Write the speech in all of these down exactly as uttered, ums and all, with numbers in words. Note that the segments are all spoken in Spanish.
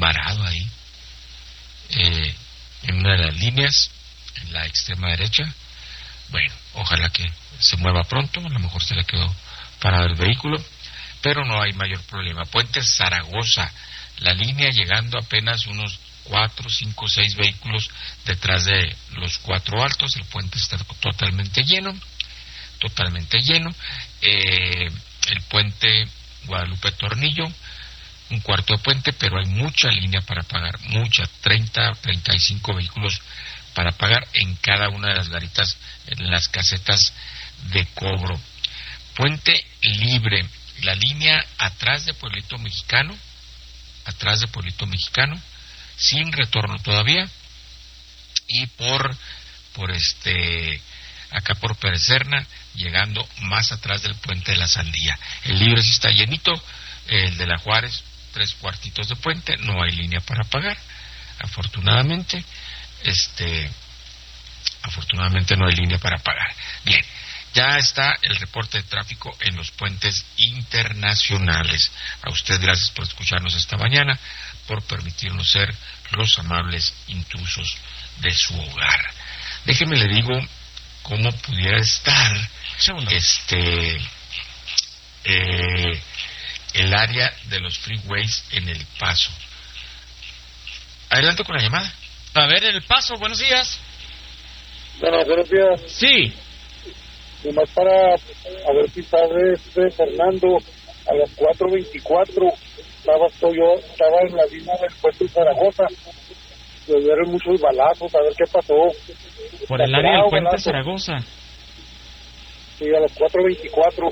varado ahí, eh, en una de las líneas, en la extrema derecha. Bueno, ojalá que se mueva pronto, a lo mejor se le quedó parado el vehículo, pero no hay mayor problema. Puente Zaragoza, la línea llegando apenas unos cuatro, cinco, seis vehículos detrás de los cuatro altos. El puente está totalmente lleno, totalmente lleno. Eh, el puente Guadalupe Tornillo, un cuarto de puente, pero hay mucha línea para pagar, mucha, treinta, treinta y cinco vehículos para pagar en cada una de las garitas, en las casetas de cobro. Puente Libre, la línea atrás de Pueblito Mexicano, atrás de Pueblito Mexicano, sin retorno todavía, y por, por este, acá por Pérez Serna, llegando más atrás del puente de la Sandía. El Libre sí está llenito, el de la Juárez, tres cuartitos de puente, no hay línea para pagar, afortunadamente, este, afortunadamente no hay línea para pagar. Bien, ya está el reporte de tráfico en los puentes internacionales. A usted gracias por escucharnos esta mañana, por permitirnos ser los amables intrusos de su hogar. Déjeme le digo cómo pudiera estar este eh, el área de los freeways en El Paso. Adelante con la llamada. A ver, El Paso, buenos días. Bueno, buenos días. Sí. Nomás para a ver si sabe este Fernando, a las cuatro veinticuatro estaba estoy yo, estaba en la línea del puente de Zaragoza. Se dieron muchos balazos, a ver qué pasó. Por el área del puente de Zaragoza. Sí, a las cuatro veinticuatro.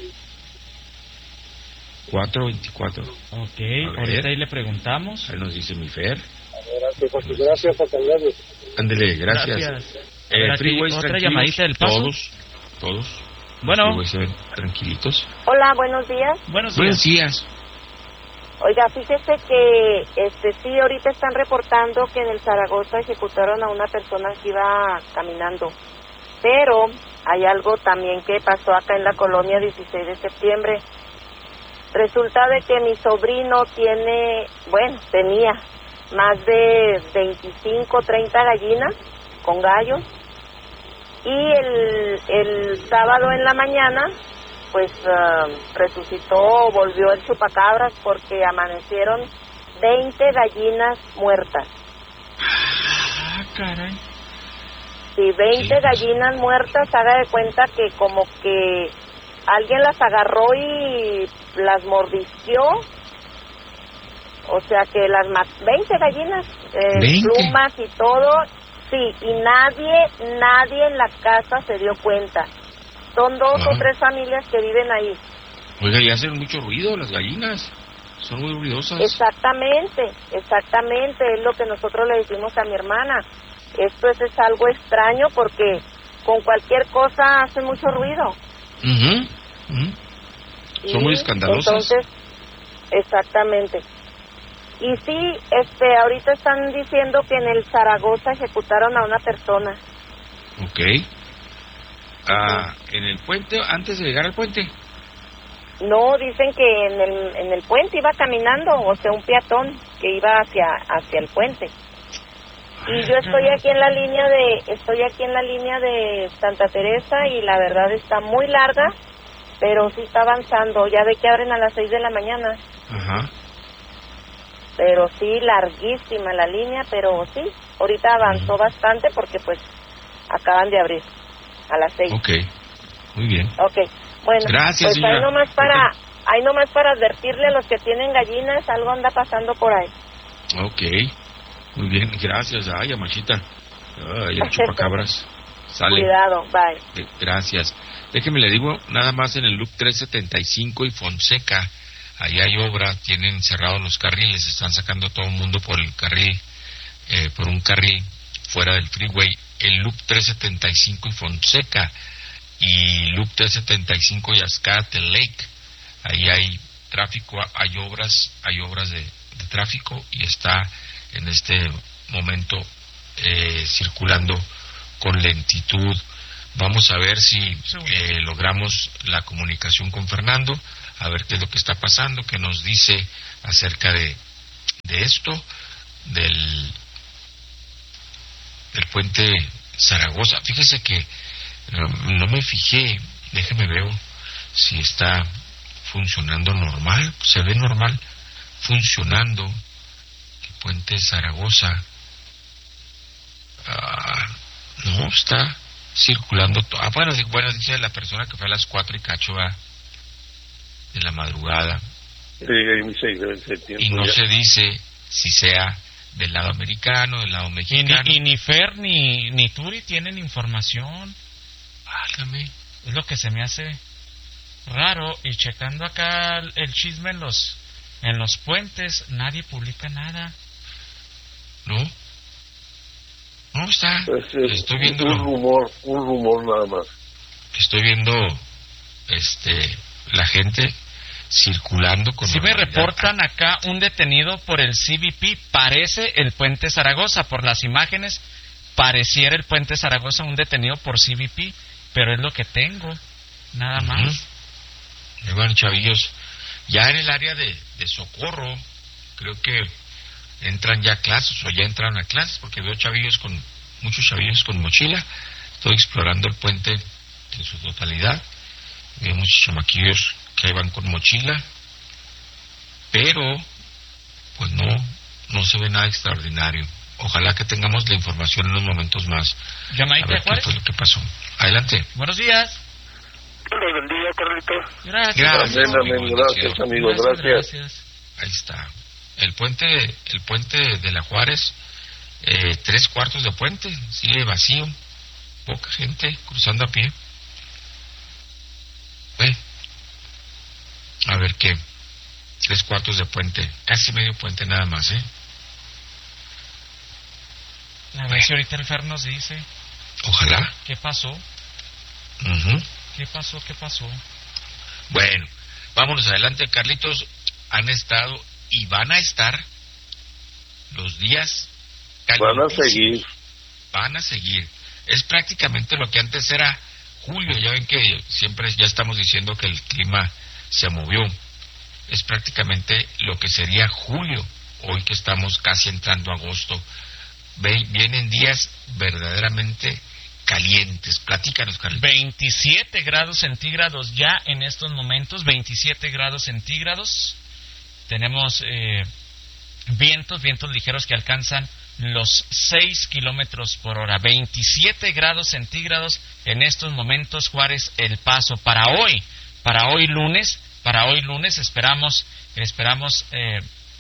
cuatro veinticuatro. Ok, ahorita ahí le preguntamos. Ahí nos dice mi Fer. Adelante, pues, gracias, hasta luego. Ándele, gracias. Gracias. Eh, freeways otra llamadita del Paso. Todos, todos. Bueno. Los freeways se ven tranquilitos. Hola, buenos días. Buenos días. Buenos días. Oiga, fíjese que este sí, ahorita están reportando que en el Zaragoza ejecutaron a una persona que iba caminando. Pero hay algo también que pasó acá en la colonia dieciséis de septiembre. Resulta de que mi sobrino tiene, bueno, tenía más de veinticinco, treinta gallinas con gallos. Y el, el sábado en la mañana, pues uh, resucitó, volvió el chupacabras porque amanecieron veinte gallinas muertas. Ah, caray. Sí, veinte sí. gallinas muertas, haga de cuenta que como que alguien las agarró y las mordisqueó. O sea que las veinte gallinas, eh, ¿veinte? Plumas y todo, sí, y nadie, nadie en la casa se dio cuenta. Son dos ah. o tres familias que viven ahí. Oiga, y hacen mucho ruido las gallinas, son muy ruidosas. Exactamente, exactamente, es lo que nosotros le decimos a mi hermana. Esto es, es algo extraño porque con cualquier cosa hace mucho ruido. Uh-huh. Uh-huh. Son muy escandalosas. Entonces, exactamente. Y sí, este, ahorita están diciendo que en el Zaragoza ejecutaron a una persona. Ok. Ah, ¿en el puente, antes de llegar al puente? No, dicen que en el, en el puente iba caminando, o sea, un peatón que iba hacia, hacia el puente. Y yo estoy aquí en la línea de, estoy aquí en la línea de Santa Teresa y la verdad está muy larga, pero sí está avanzando. Ya ve que abren a las seis de la mañana. Ajá. Pero sí, larguísima la línea, pero sí, ahorita avanzó uh-huh. bastante porque pues acaban de abrir a las seis. Ok, muy bien. Ok, bueno, gracias, pues señora. ahí nomás para, okay. ahí nomás para advertirle a los que tienen gallinas, algo anda pasando por ahí. Ok, muy bien, gracias. Ay, Amachita, ay, el chupacabras. Sale. Cuidado, bye. Gracias. Déjeme le digo, nada más en el Loop trescientos setenta y cinco y Fonseca, ahí hay obra, tienen cerrados los carriles, están sacando a todo el mundo por el carril, eh, por un carril fuera del freeway. El Loop trescientos setenta y cinco y Fonseca y Loop trescientos setenta y cinco y Azcárate Lake, ahí hay tráfico, hay obras, hay obras de, de tráfico y está en este momento eh, circulando con lentitud. Vamos a ver si eh, logramos la comunicación con Fernando, a ver qué es lo que está pasando, qué nos dice acerca de, de esto. del, del puente Zaragoza. Fíjese que no, no me fijé, déjeme ver si está funcionando normal, se ve normal funcionando el puente Zaragoza. Ah, no, está circulando. To- ah, bueno, di- bueno, dice la persona que fue a las cuatro y cacho va, de la madrugada, Sí, ahí se, se tiempo y no ya. se dice si sea del lado americano, del lado Y mexicano. ni, y ni Fer ni, ni Turi tienen información. Válgame. Es lo que se me hace raro. Y checando acá el, el chisme en los, en los puentes, nadie publica nada. No, no está. Pues, es Estoy un viendo, rumor, un rumor nada más. estoy viendo, este, la gente circulando con. Si me normalidad. reportan acá un detenido por el C B P, parece el puente Zaragoza. Por las imágenes, pareciera el puente Zaragoza un detenido por C B P, pero es lo que tengo, nada Ujú. más. Y bueno, chavillos, ya en el área de, de Socorro, creo que entran ya a clases, o ya entraron a clases, porque veo chavillos con, muchos chavillos con mochila. Estoy explorando el puente en su totalidad. Veo muchos chamaquillos que van con mochila, pero pues no, no se ve nada extraordinario. Ojalá que tengamos la información en unos momentos más. A Llamaita de ver qué Juárez. fue lo que pasó. Adelante. Buenos días. Los bendiga, Carlitos. Gracias. Gracias. Amén, amén. Gracias, amigos. Gracias. gracias. Ahí está. El puente, el puente de la Juárez, eh, tres cuartos de puente, sigue vacío, poca gente cruzando a pie. Bueno, a ver qué, tres cuartos de puente, casi medio puente nada más, ¿eh? A ver si ahorita el Fer nos dice Ojalá. qué pasó, Ujú. qué pasó, qué pasó. Bueno, vámonos adelante, Carlitos. Han estado y van a estar los días Van a calientísimos. seguir. Van a seguir. Es prácticamente lo que antes era julio. Ya ven que siempre ya estamos diciendo que el clima se movió. Es prácticamente lo que sería julio, hoy que estamos casi entrando a agosto. Ve- vienen días verdaderamente calientes. Platícanos, Carlitos. veintisiete grados centígrados ya en estos momentos, veintisiete grados centígrados. Tenemos eh, vientos, vientos ligeros que alcanzan los seis kilómetros por hora. veintisiete grados centígrados en estos momentos, Juárez, El Paso. Para hoy, para hoy lunes, para hoy lunes esperamos, esperamos eh,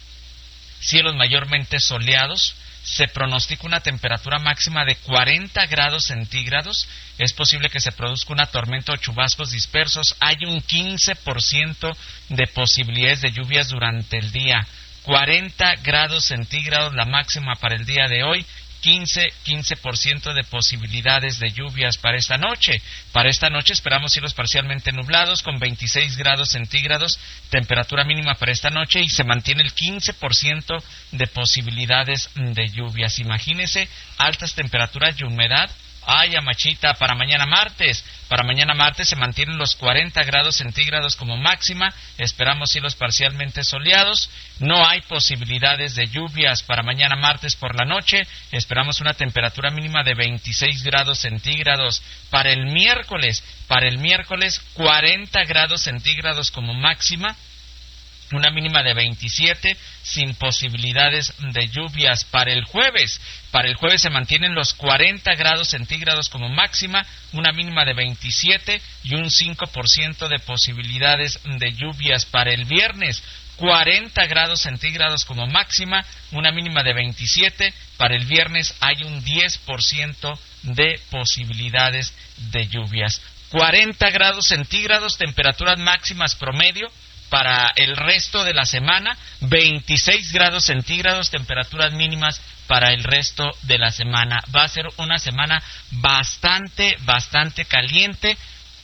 cielos mayormente soleados. Se pronostica una temperatura máxima de cuarenta grados centígrados. Es posible que se produzca una tormenta o chubascos dispersos. Hay un quince por ciento de posibilidades de lluvias durante el día. cuarenta grados centígrados la máxima para el día de hoy. quince, quince por ciento de posibilidades de lluvias para esta noche. Para esta noche esperamos cielos parcialmente nublados con veintiséis grados centígrados, temperatura mínima para esta noche, y se mantiene el quince por ciento de posibilidades de lluvias. Imagínese, altas temperaturas y humedad. Ay, amachita, para mañana martes. Para mañana martes se mantienen los cuarenta grados centígrados como máxima. Esperamos cielos parcialmente soleados. No hay posibilidades de lluvias para mañana martes por la noche. Esperamos una temperatura mínima de veintiséis grados centígrados. Para el miércoles, para el miércoles cuarenta grados centígrados como máxima. Una mínima de veintisiete, sin posibilidades de lluvias. Para el jueves, para el jueves se mantienen los cuarenta grados centígrados como máxima, una mínima de veintisiete y un cinco por ciento de posibilidades de lluvias. Para el viernes, cuarenta grados centígrados como máxima, una mínima de veintisiete. Para el viernes hay un diez por ciento de posibilidades de lluvias. cuarenta grados centígrados, temperaturas máximas promedio. Para el resto de la semana, veintiséis grados centígrados, temperaturas mínimas para el resto de la semana. Va a ser una semana bastante, bastante caliente,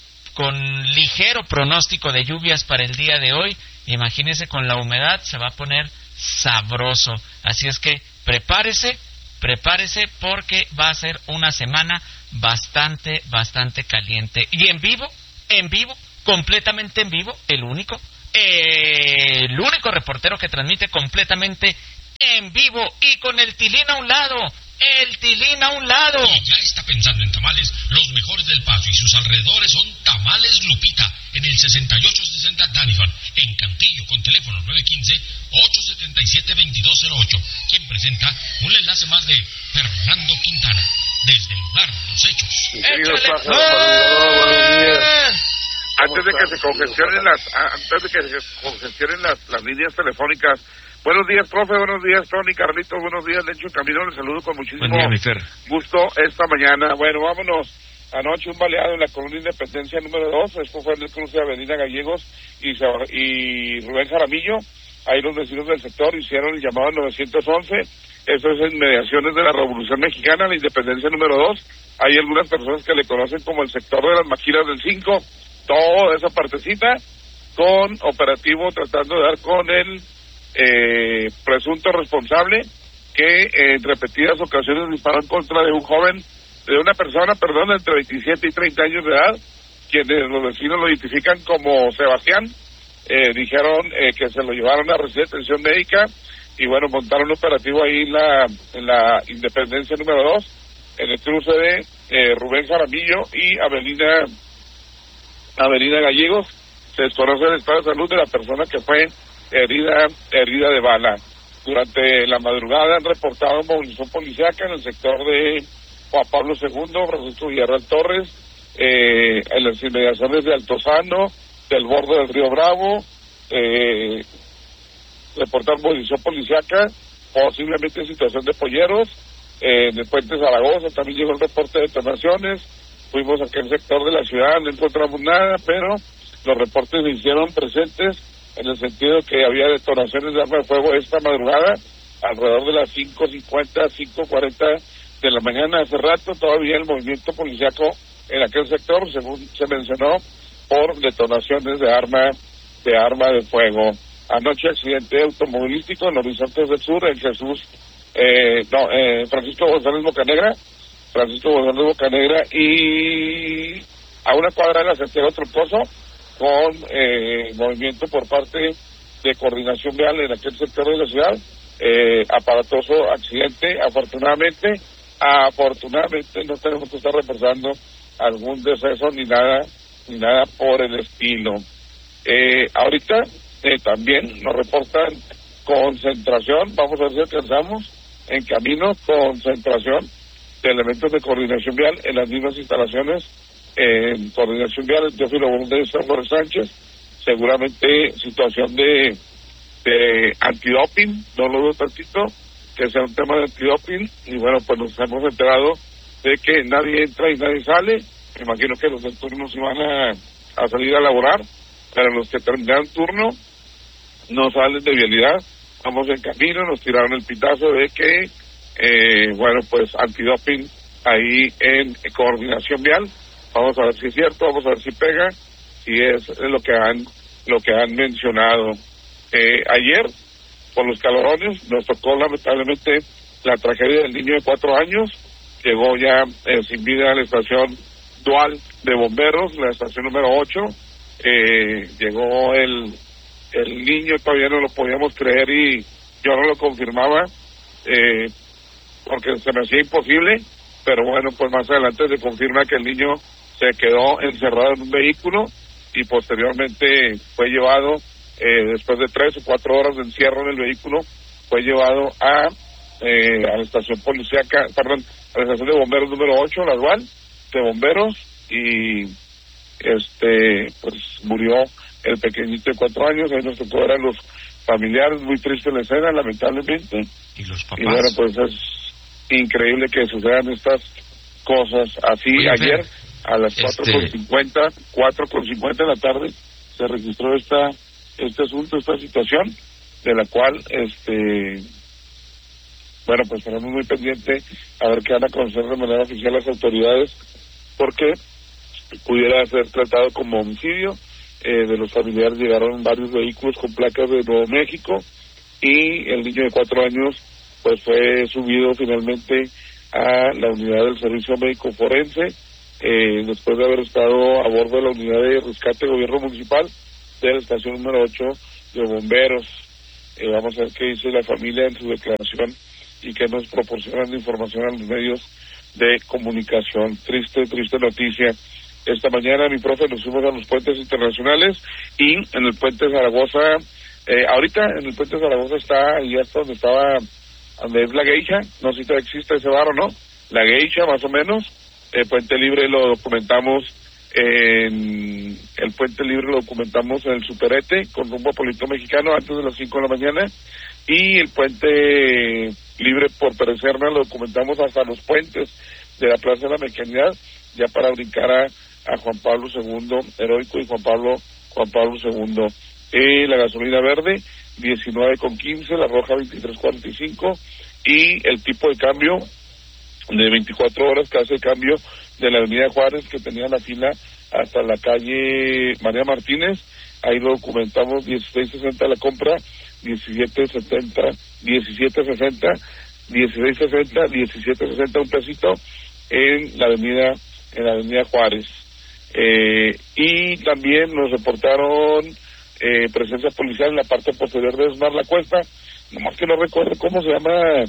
con ligero pronóstico de lluvias para el día de hoy. Imagínese, con la humedad se va a poner sabroso. Así es que prepárese, prepárese porque va a ser una semana bastante, bastante caliente. Y en vivo, en vivo, completamente en vivo, el único... el único reportero que transmite completamente en vivo y con el Tilín a un lado. El Tilín a un lado. Y ya está pensando en tamales, los mejores del Paso y sus alrededores son Tamales Lupita, en el sesenta y ocho sesenta Danifan, en Cantillo, con teléfono nueve uno cinco, ocho siete siete, dos dos cero ocho. Quien presenta un enlace más de Fernando Quintana, desde el lugar de los hechos. Antes de que se congestionen las, antes de que se congestionen las, las líneas telefónicas. Buenos días, profe, buenos días, Tony, Carlitos, buenos días, Lencho Camino, les saludo con muchísimo Buen día, mi Fer. gusto esta mañana. Bueno, vámonos. Anoche un baleado en la colonia Independencia número dos, esto fue en el cruce de Avenida Gallegos y, y Rubén Jaramillo. Ahí los vecinos del sector hicieron el llamado nueve once, eso es en mediaciones de la Revolución Mexicana, la Independencia número dos. Hay algunas personas que le conocen como el sector de las maquilas del cinco, toda esa partecita, con operativo tratando de dar con el eh, presunto responsable que eh, en repetidas ocasiones disparó en contra de un joven, de una persona, perdón, entre veintisiete y treinta años de edad, quienes los vecinos lo identifican como Sebastián. Eh, dijeron eh, que se lo llevaron a recibir atención médica y bueno, montaron un operativo ahí en la, en la Independencia número dos, en el cruce de eh, Rubén Jaramillo y Avenida, Avenida Gallegos. Se desconoce el estado de salud de la persona que fue herida, herida de bala. Durante la madrugada han reportado movilización policíaca en el sector de Juan Pablo segundo, Francisco Villarreal Torres, eh, en las inmediaciones de Altozano, del borde del río Bravo, eh, reportar movilización policíaca, posiblemente en situación de polleros, eh, en el puente Zaragoza también llegó el reporte de detonaciones. Fuimos a aquel sector de la ciudad, no encontramos nada, pero los reportes se hicieron presentes en el sentido que había detonaciones de arma de fuego esta madrugada, alrededor de las cinco cincuenta, cinco cuarenta de la mañana. Hace rato todavía el movimiento policíaco en aquel sector, según se mencionó, por detonaciones de arma de arma de fuego. Anoche accidente automovilístico en Horizontes del Sur, en Jesús, eh, no, eh, Francisco González Bocanegra, Francisco González Bocanegra y a una cuadra de la Santiago Troncoso, con eh, movimiento por parte de coordinación vial en aquel sector de la ciudad. Eh, aparatoso accidente, afortunadamente, afortunadamente no tenemos que estar reportando algún deceso ni nada, ni nada por el estilo. Eh, ahorita eh, también nos reportan concentración, vamos a ver si alcanzamos en camino, concentración de elementos de coordinación vial en las mismas instalaciones, eh, en coordinación vial Teófilo Borges de Flores Sánchez, seguramente situación de de antidoping, no lo dudo tantito, que sea un tema de antidoping, y bueno, pues nos hemos enterado de que nadie entra y nadie sale. Me imagino que los del turno se van a, a salir a laborar, pero los que terminaron turno no salen de vialidad. Vamos en camino, nos tiraron el pitazo de que, eh, bueno, pues antidoping ahí en, en coordinación vial. Vamos a ver si es cierto, vamos a ver si pega, si es lo que han, lo que han mencionado. Eh, ayer, por los calorones, nos tocó lamentablemente la tragedia del niño de cuatro años. Llegó ya eh, sin vida a la estación dual de bomberos, la estación número ocho. Eh, llegó el, el niño, todavía no lo podíamos creer y yo no lo confirmaba, eh, porque se me hacía imposible, pero bueno, pues más adelante se confirma que el niño se quedó encerrado en un vehículo y posteriormente fue llevado, Eh, después de tres o cuatro horas de encierro en el vehículo, fue llevado a eh, a la estación policíaca, perdón, a la estación de bomberos número ocho, la dual de bomberos, y este pues murió el pequeñito de cuatro años. Ahí nos tocó ver a los familiares, muy triste la escena, lamentablemente, y los papás. y bueno, pues es increíble que sucedan estas cosas así. Oye, ayer a las cuatro con cincuenta, cuatro con cincuenta de la tarde se registró esta este asunto, esta situación, de la cual, este, bueno, pues estaremos muy pendientes a ver qué van a conocer de manera oficial las autoridades, porque pudiera ser tratado como homicidio. Eh, de los familiares llegaron varios vehículos con placas de Nuevo México y el niño de cuatro años, pues fue subido finalmente a la unidad del Servicio Médico Forense, eh, después de haber estado a bordo de la unidad de rescate de gobierno municipal de la estación número ocho de bomberos. Eh, vamos a ver qué dice la familia en su declaración y que nos proporcionan información a los medios de comunicación. Triste, triste noticia. Esta mañana, mi profe, nos fuimos a los puentes internacionales y en el puente Zaragoza, eh, ahorita en el puente Zaragoza está, y hasta donde estaba, donde es la Geisha, no sé si todavía existe ese bar o no, la Geisha más o menos. El Puente Libre lo documentamos en el Puente Libre lo documentamos en el Superete con rumbo a Polito Mexicano antes de las cinco de la mañana, y el Puente Libre por Perecerna lo documentamos hasta los puentes de la Plaza de la Mecanidad, ya para brincar a, a Juan Pablo segundo Heroico y Juan Pablo Juan Pablo segundo. Eh, la gasolina verde diecinueve con quince, la roja veintitrés cuarenta y cinco, y el tipo de cambio de veinticuatro horas que hace el cambio de la avenida Juárez, que tenía la fila hasta la calle María Martínez, ahí lo documentamos, dieciséis sesenta la compra, diecisiete setenta, diecisiete sesenta, dieciséis sesenta, diecisiete sesenta un pesito en la avenida en la avenida Juárez. Eh, y también nos reportaron eh, presencia policial en la parte posterior de Esmar La Cuesta, nomás que no recuerdo cómo se llama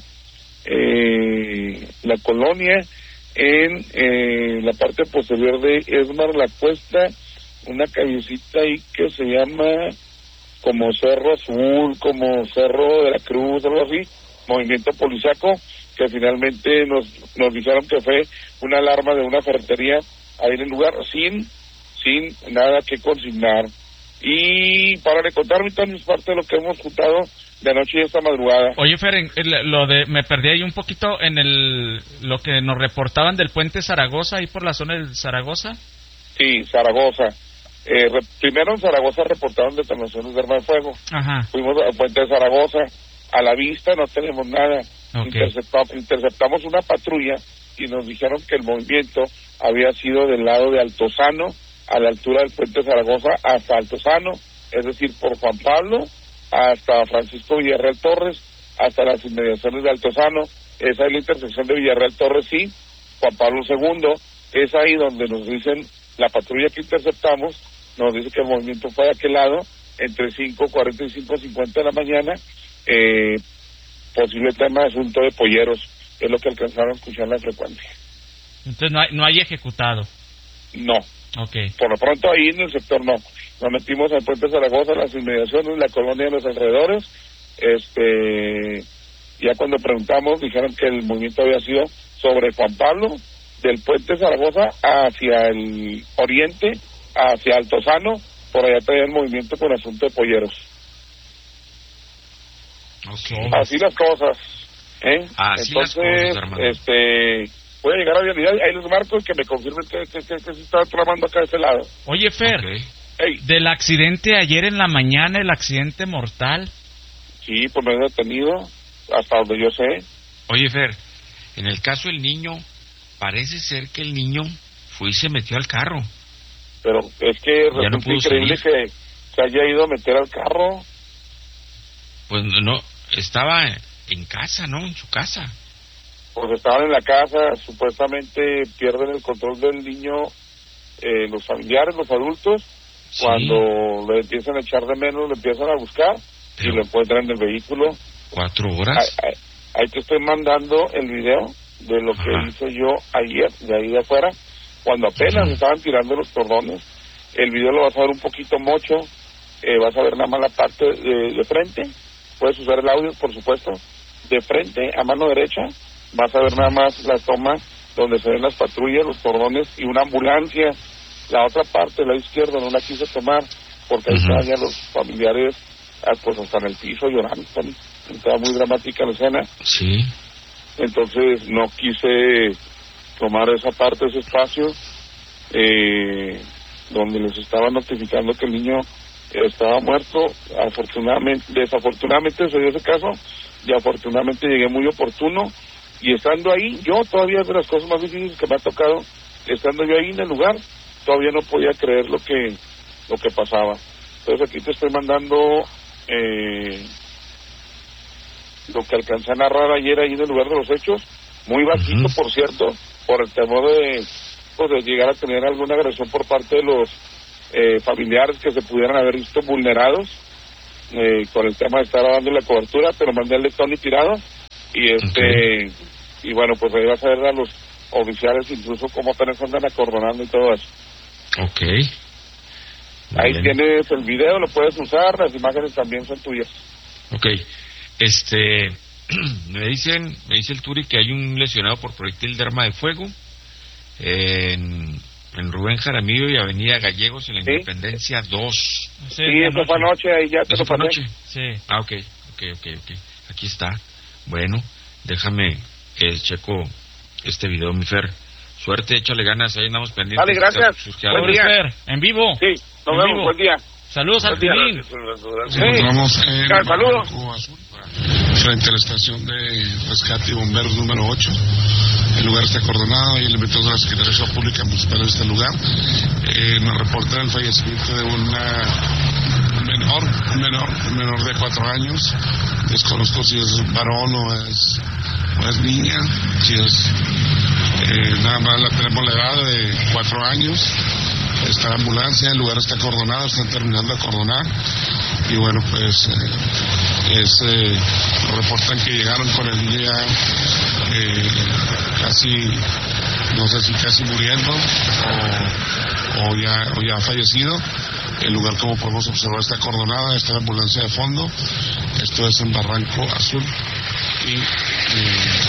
eh, la colonia, en eh, la parte posterior de Esmar La Cuesta, una callecita ahí que se llama como Cerro Azul, como Cerro de la Cruz, algo así, movimiento policiaco, que finalmente nos nos dijeron que fue una alarma de una ferretería ahí en el lugar, sin sin nada que consignar. Y para recontarme también es parte de lo que hemos juntado de anoche y esta madrugada. Oye, Fer, en, en, lo de me perdí ahí un poquito en el lo que nos reportaban del puente Zaragoza, ahí por la zona de Zaragoza. Sí, Zaragoza. Eh, re, primero en Zaragoza reportaron detonaciones de arma de fuego. Ajá. Fuimos al puente de Zaragoza, a la vista no tenemos nada. Okay. Interceptamos, interceptamos una patrulla y nos dijeron que el movimiento había sido del lado de Altozano, a la altura del puente de Zaragoza hasta Altozano, es decir, por Juan Pablo hasta Francisco Villarreal Torres, hasta las inmediaciones de Altozano. Esa es la intersección de Villarreal Torres, sí, Juan Pablo segundo, es ahí donde nos dicen, la patrulla que interceptamos, nos dice que el movimiento fue de aquel lado, entre cinco cuarenta y cinco cincuenta de la mañana, eh, posible tema de asunto de polleros, es lo que alcanzaron a escuchar en la frecuencia. Entonces no hay, no hay ejecutado. No. Okay. Por lo pronto ahí en el sector no. Nos metimos al puente Zaragoza, las inmediaciones, la colonia de los alrededores. Este, ya cuando preguntamos dijeron que el movimiento había sido sobre Juan Pablo, del puente Zaragoza hacia el oriente, hacia Altozano, por allá traía el movimiento con asunto de polleros. Okay. Así las cosas, ¿eh? Así Entonces, las cosas, hermano. este, voy a llegar a vialidad, ahí les marco y que me confirmen que, que, que, que se está tramando acá de este lado. Oye, Fer, Okay. Hey. del accidente ayer en la mañana, el accidente mortal. Sí, pues me he detenido, hasta donde yo sé. Oye, Fer, en el caso del niño, parece ser que el niño fue y se metió al carro. Pero es que Ya resulta no pudo increíble salir. que se haya ido a meter al carro. Pues no, estaba en casa, ¿no? En su casa. Pues estaban en la casa, supuestamente pierden el control del niño, eh, los familiares, los adultos, Sí. cuando le empiezan a echar de menos, le empiezan a buscar Pero y lo encuentran en el vehículo. ¿Cuatro Ahí, horas? ahí, ahí te estoy mandando el video de lo Ajá. que hice yo ayer, de ahí de afuera, cuando apenas Ajá. estaban tirando los cordones. El video lo vas a ver un poquito mocho, eh, vas a ver nada más la parte de, de frente, puedes usar el audio, por supuesto, de frente a mano derecha, vas a ver nada más la toma donde se ven las patrullas, los cordones y una ambulancia. La otra parte, la izquierda, no la quise tomar porque ahí Ujú. estaban ya los familiares, ah, pues hasta en el piso llorando. Estaba muy dramática la escena. Sí. Entonces no quise tomar esa parte, ese espacio, eh, donde les estaba notificando que el niño estaba muerto. Afortunadamente, desafortunadamente se dio ese caso, y afortunadamente llegué muy oportuno, y estando ahí, yo todavía es de las cosas más difíciles que me ha tocado, estando yo ahí en el lugar, todavía no podía creer lo que lo que pasaba. Entonces aquí te estoy mandando eh, lo que alcancé a narrar ayer ahí en el lugar de los hechos, muy bajito, Uh-huh. por cierto, por el temor de, pues, de llegar a tener alguna agresión por parte de los eh, familiares que se pudieran haber visto vulnerados. eh, con el tema de estar dando la cobertura, pero mandé al de Tony Tirado y este okay. y bueno, pues ahí vas a ver a los oficiales incluso cómo apenas andan acordonando y todo eso. Ok. Muy ahí bien. Tienes el video, lo puedes usar, las imágenes también son tuyas. Ok. Este, me dicen, me dice el Turi que hay un lesionado por proyectil de arma de fuego en, en Rubén Jaramillo y Avenida Gallegos en la ¿Sí? Independencia dos. Sí, sí eso fue anoche, ahí ya te lo pasé. Noche? Sí. Ah, ok, ok, ok, ok. Aquí está. Bueno, déjame que checo este video, mi Fer. Suerte, échale ganas, ahí andamos pendientes. Vale, gracias. Buen día. Fer, en vivo. Sí, nos en vemos, vivo. Buen día. Saludos al Pilín. Nos encontramos en Barranco Azul, frente a la estación de rescate y bomberos número ocho. El lugar está acordonado y elementos de la Secretaría de Seguridad Pública Municipal de este lugar. Eh, nos reportan el fallecimiento de una menor, un menor, un menor de cuatro años. Desconozco si es varón o es, o es niña. Si es, eh, nada más la tenemos la edad de cuatro años. Está la ambulancia, el lugar está acordonado, están terminando de acordonar y bueno, pues eh, es, eh, reportan que llegaron con el niño ya eh, casi, no sé si casi muriendo o, o, ya, o ya fallecido. El lugar, como podemos observar, está acordonado, está la ambulancia de fondo. Esto es en Barranco Azul y eh,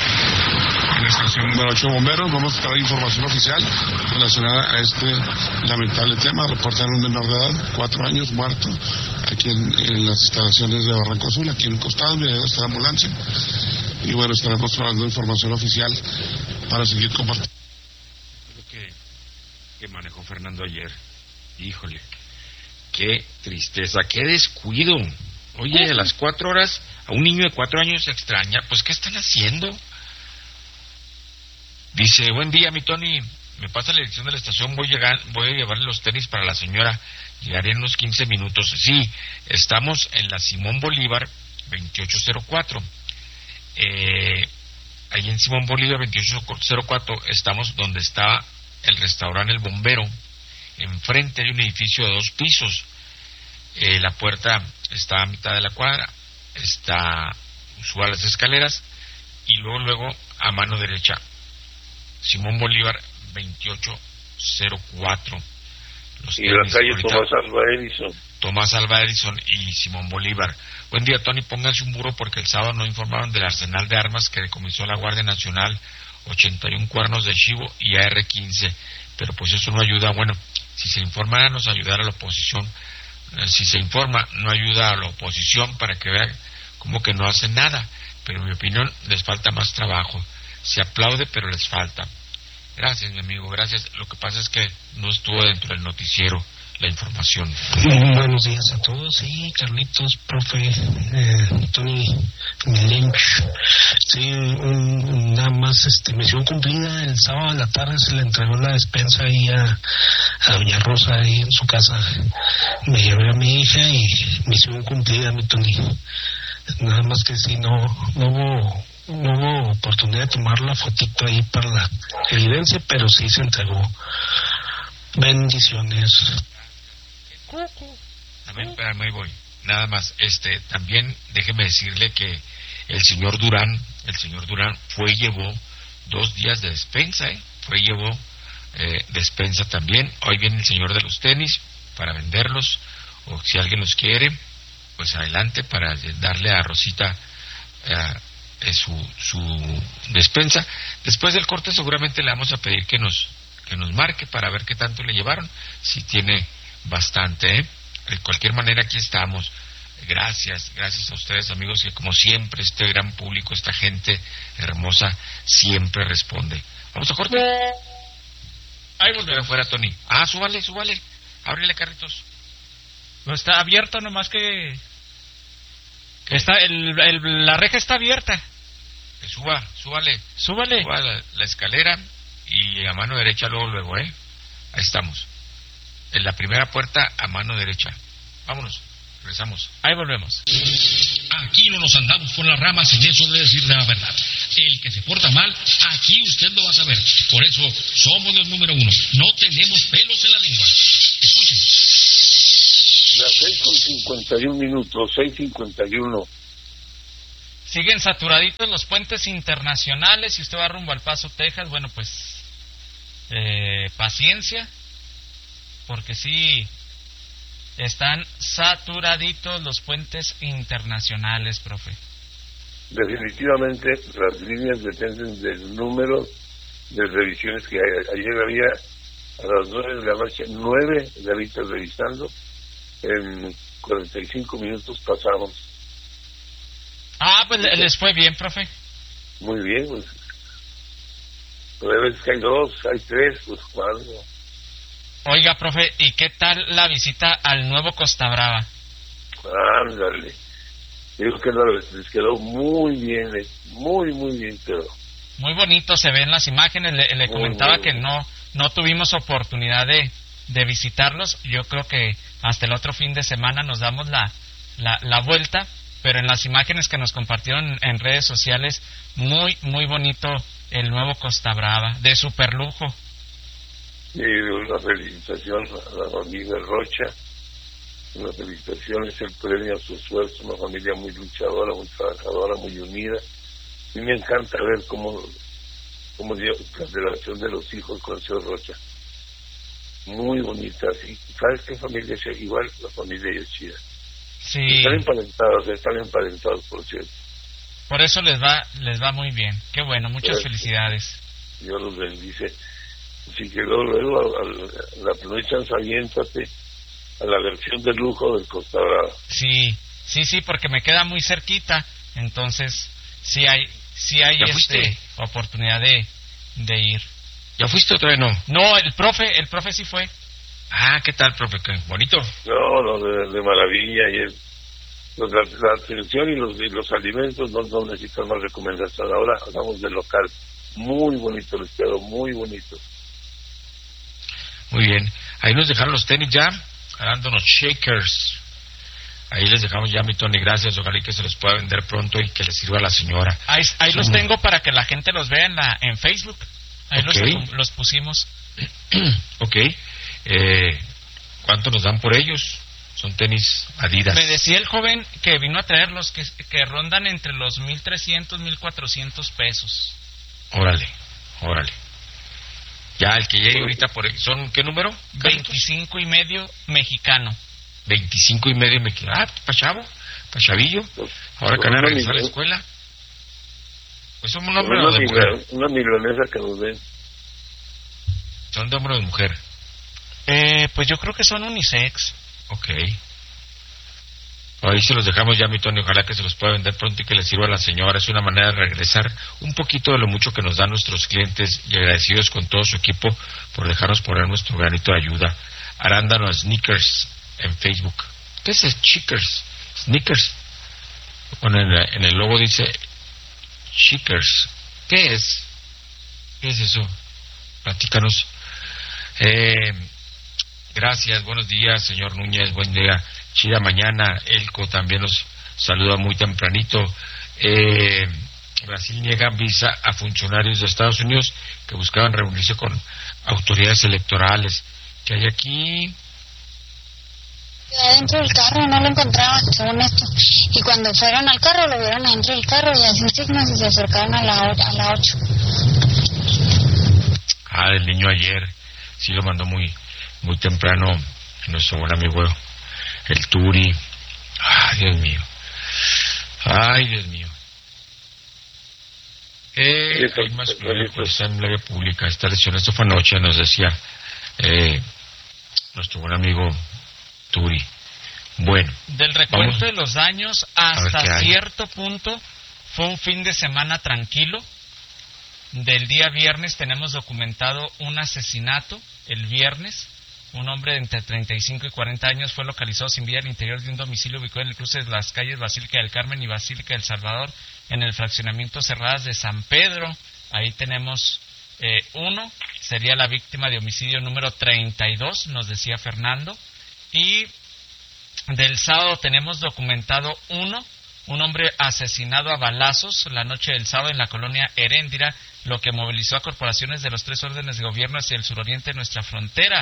en la estación número ocho de bomberos. Vamos a traer información oficial relacionada a este lamentable tema. Reportan un menor de edad, cuatro años, muerto, aquí en, en las instalaciones de Barranco Azul, aquí en un costado, mira, está la ambulancia. Y bueno, estaremos trabajando información oficial para seguir compartiendo. Lo que, que manejó Fernando ayer, híjole, qué tristeza, qué descuido. Oye, a las cuatro horas, a un niño de cuatro años se extraña, pues ¿qué están haciendo? Dice, buen día, mi Tony, me pasa la dirección de la estación, voy a, llegar, voy a llevarle los tenis para la señora, llegaré en unos quince minutos. Sí, estamos en la Simón Bolívar veintiocho cero cuatro. Eh, ahí en Simón Bolívar veintiocho cero cuatro estamos donde está el restaurante El Bombero. Enfrente hay un edificio de dos pisos. Eh, la puerta está a mitad de la cuadra, está, suba las escaleras y luego, luego a mano derecha. Simón Bolívar veintiocho cero cuatro. Los y la calle Tomás Alva Edison. Tomás Alva Edison y Simón Bolívar. Buen día, Tony, pónganse un burro porque el sábado no informaron del arsenal de armas que decomisó la Guardia Nacional, ochenta y un cuernos de chivo y A R quince, pero pues eso no ayuda. Bueno, si se informara nos ayudará a la oposición, eh, si se informa no ayuda a la oposición para que vean como que no hacen nada, pero en mi opinión les falta más trabajo. Se aplaude, pero les falta. Gracias, mi amigo, gracias. Lo que pasa es que no estuvo dentro del noticiero la información. Buenos días a todos. Sí, Carlitos, profe, eh, Tony Lynch. Sí, un, nada más este, misión cumplida. El sábado de la tarde se le entregó la despensa ahí a, a Doña Rosa ahí en su casa. Me llevé a mi hija y misión cumplida, mi Tony. Nada más que si no, no hubo... No hubo oportunidad de tomar la fotito ahí para la evidencia, pero sí se entregó. Bendiciones. También, espérame, ahí voy. Nada más, este, también déjeme decirle que el señor Durán, el señor Durán fue y llevó dos días de despensa, ¿eh? Fue y llevó eh, despensa también. Hoy viene el señor de los tenis para venderlos, o si alguien los quiere, pues adelante para darle a Rosita eh, su su despensa. Después del corte seguramente le vamos a pedir que nos que nos marque para ver qué tanto le llevaron, si tiene bastante, ¿eh? De cualquier manera aquí estamos. Gracias, gracias a ustedes, amigos, que como siempre este gran público, esta gente hermosa siempre responde. Vamos a corte. Ahí volvemos. Fuera, Tony. Ah, súbale, súbale. Ábrele, carritos. No está abierto, nomás que está el, el, la reja está abierta. Que suba, súbale. Súbale. Suba la, la escalera y a mano derecha luego, luego, ¿eh? Ahí estamos. En la primera puerta a mano derecha. Vámonos, regresamos. Ahí volvemos. Aquí no nos andamos por las ramas en eso de decir la verdad. El que se porta mal, aquí usted lo va a saber. Por eso somos los número uno. No tenemos pelos en la lengua. Escuchen. Las seis con cincuenta y un minutos, seis cincuenta y uno. Siguen saturaditos los puentes internacionales. Si usted va rumbo al Paso, Texas, bueno, pues eh, paciencia, porque sí están saturaditos los puentes internacionales, profe. Definitivamente las líneas dependen del número de revisiones que hay. Ayer había a las nueve de la noche nueve gavitas revisando. En cuarenta y cinco minutos pasamos. Ah, pues les fue bien, profe. Muy bien, pues. Pero hay veces que hay dos, hay tres, pues cuando. Oiga, profe, ¿y qué tal la visita al nuevo Costa Brava? Ándale. Digo que no, les quedó muy bien, muy, muy bien quedó. Muy bonito se ven las imágenes. Le, le comentaba que no no tuvimos oportunidad de, de visitarlos. Yo creo que hasta el otro fin de semana nos damos la, la, la vuelta, pero en las imágenes que nos compartieron en redes sociales, muy, muy bonito el nuevo Costa Brava, de super lujo. Y una felicitación a la familia Rocha. Una felicitación, es el premio a su esfuerzo, una familia muy luchadora, muy trabajadora, muy unida. Y me encanta ver cómo, cómo dio la relación de los hijos con el señor Rocha. Muy bonita, sí. ¿Sabes qué familia es igual? La familia Yoshida. Sí. Están emparentados, están emparentados, por cierto. Por eso les va les va muy bien. Qué bueno, muchas Pero, felicidades. Dios los bendice. Si quedó luego, a, a la primera chance, aviéntate a la versión de lujo del Costa Brava. Sí, sí, sí, porque me queda muy cerquita, entonces sí hay sí hay este oportunidad de, de ir. ¿Ya fuiste otra vez? No. No, el profe, el profe sí fue. Ah, ¿qué tal, profe? ¿Qué bonito? No, no, de, de maravilla. Y el, pues, la, la atención y los, y los alimentos no, no necesitan más recomendación. Ahora hablamos del local. Muy bonito les quedó, muy bonito. Muy bien. Ahí nos dejaron los tenis ya, dándonos shakers. Ahí les dejamos ya, mi Tony, gracias. Ojalá que se los pueda vender pronto y que les sirva a la señora. Ahí, ahí los tengo para que la gente los vea en, la, en Facebook. Ahí okay. los, los pusimos. Ok. Eh, ¿Cuánto nos dan por ellos? Son tenis Adidas. Me decía el joven que vino a traerlos que, que rondan entre los mil trescientos, mil cuatrocientos pesos. Órale, órale. Ya, el que llegue ahorita por... ¿Son qué número? veinticinco y medio mexicano. veinticinco y medio mexicano. Ah, pa' chavo, pa' chavillo. Ahora que van a regresar a la escuela. Pues son un hombre o de mujer. Una milanesa que nos den. ¿Son de hombre o de mujer? Eh, pues yo creo que son unisex. Ok. Ahí se los dejamos ya, mi Tony. Ojalá que se los pueda vender pronto y que les sirva a la señora. Es una manera de regresar un poquito de lo mucho que nos dan nuestros clientes y agradecidos con todo su equipo por dejarnos poner nuestro granito de ayuda. Arándano Sneakers en Facebook. ¿Qué es Sneakers? Sneakers. Bueno, en, en el logo dice Sneakers. ¿Qué es? ¿Qué es eso? Platícanos. Eh, gracias, buenos días, señor Núñez. Buen día. Chida mañana. Elco también nos saluda muy tempranito. Eh, Brasil niega visa a funcionarios de Estados Unidos que buscaban reunirse con autoridades electorales. ¿Qué hay aquí? Adentro del carro, no lo encontraban, según esto. Y cuando fueron al carro, lo vieron adentro del carro y hacían signos y se acercaron a la, a la ocho. Ah, el niño ayer sí lo mandó muy muy temprano nuestro buen amigo el Turi. Ay, Dios mío. Ay, Dios mío. Eh, hay más problemas en la vía pública. Esta lección, esto fue anoche, nos decía eh, nuestro buen amigo Turi. Bueno. Del recuento de los daños, hasta cierto punto, fue un fin de semana tranquilo. Del día viernes tenemos documentado un asesinato. El viernes, un hombre de entre treinta y cinco y cuarenta años fue localizado sin vida al interior de un domicilio ubicado en el cruce de las calles Basílica del Carmen y Basílica del Salvador, en el fraccionamiento Cerradas de San Pedro. Ahí tenemos eh, uno, sería la víctima de homicidio número treinta y dos, nos decía Fernando. Y del sábado tenemos documentado uno, un hombre asesinado a balazos la noche del sábado en la colonia Heréndira, lo que movilizó a corporaciones de los tres órdenes de gobierno hacia el suroriente de nuestra frontera.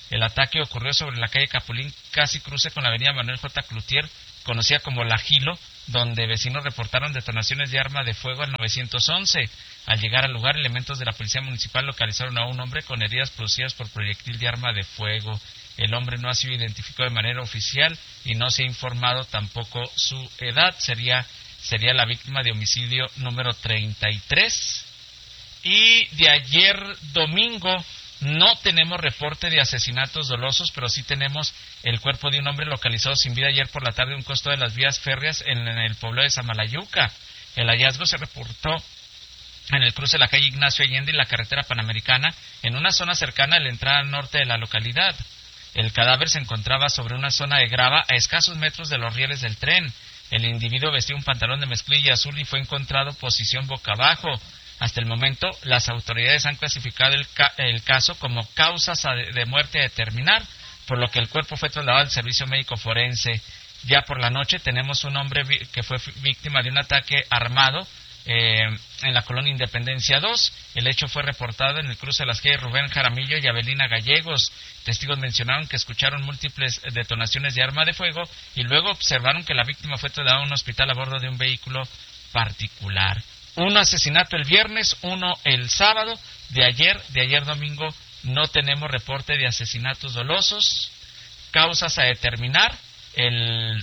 El ataque ocurrió sobre la calle Capulín, casi cruce con la avenida Manuel J. Cloutier, conocida como La Gilo, donde vecinos reportaron detonaciones de arma de fuego al nueve once. Al llegar al lugar, elementos de la policía municipal localizaron a un hombre con heridas producidas por proyectil de arma de fuego. El hombre no ha sido identificado de manera oficial y no se ha informado tampoco su edad. Sería, sería la víctima de homicidio número treinta y tres. Y de ayer domingo no tenemos reporte de asesinatos dolosos, pero sí tenemos el cuerpo de un hombre localizado sin vida ayer por la tarde a un costado de las vías férreas en, en el pueblo de Samalayuca. El hallazgo se reportó en el cruce de la calle Ignacio Allende y la carretera Panamericana, en una zona cercana a la entrada norte de la localidad. El cadáver se encontraba sobre una zona de grava a escasos metros de los rieles del tren. El individuo vestía un pantalón de mezclilla azul y fue encontrado posición boca abajo. Hasta el momento, las autoridades han clasificado el, ca el caso como causas de, de muerte a determinar, por lo que el cuerpo fue trasladado al servicio médico forense. Ya por la noche tenemos un hombre que fue víctima de un ataque armado eh, en la colonia Independencia dos. El hecho fue reportado en el cruce de las calles Rubén Jaramillo y Avelina Gallegos. Testigos mencionaron que escucharon múltiples detonaciones de arma de fuego y luego observaron que la víctima fue trasladada a un hospital a bordo de un vehículo particular. Un asesinato el viernes, uno el sábado. De ayer, de ayer domingo, no tenemos reporte de asesinatos dolosos. Causas a determinar. El,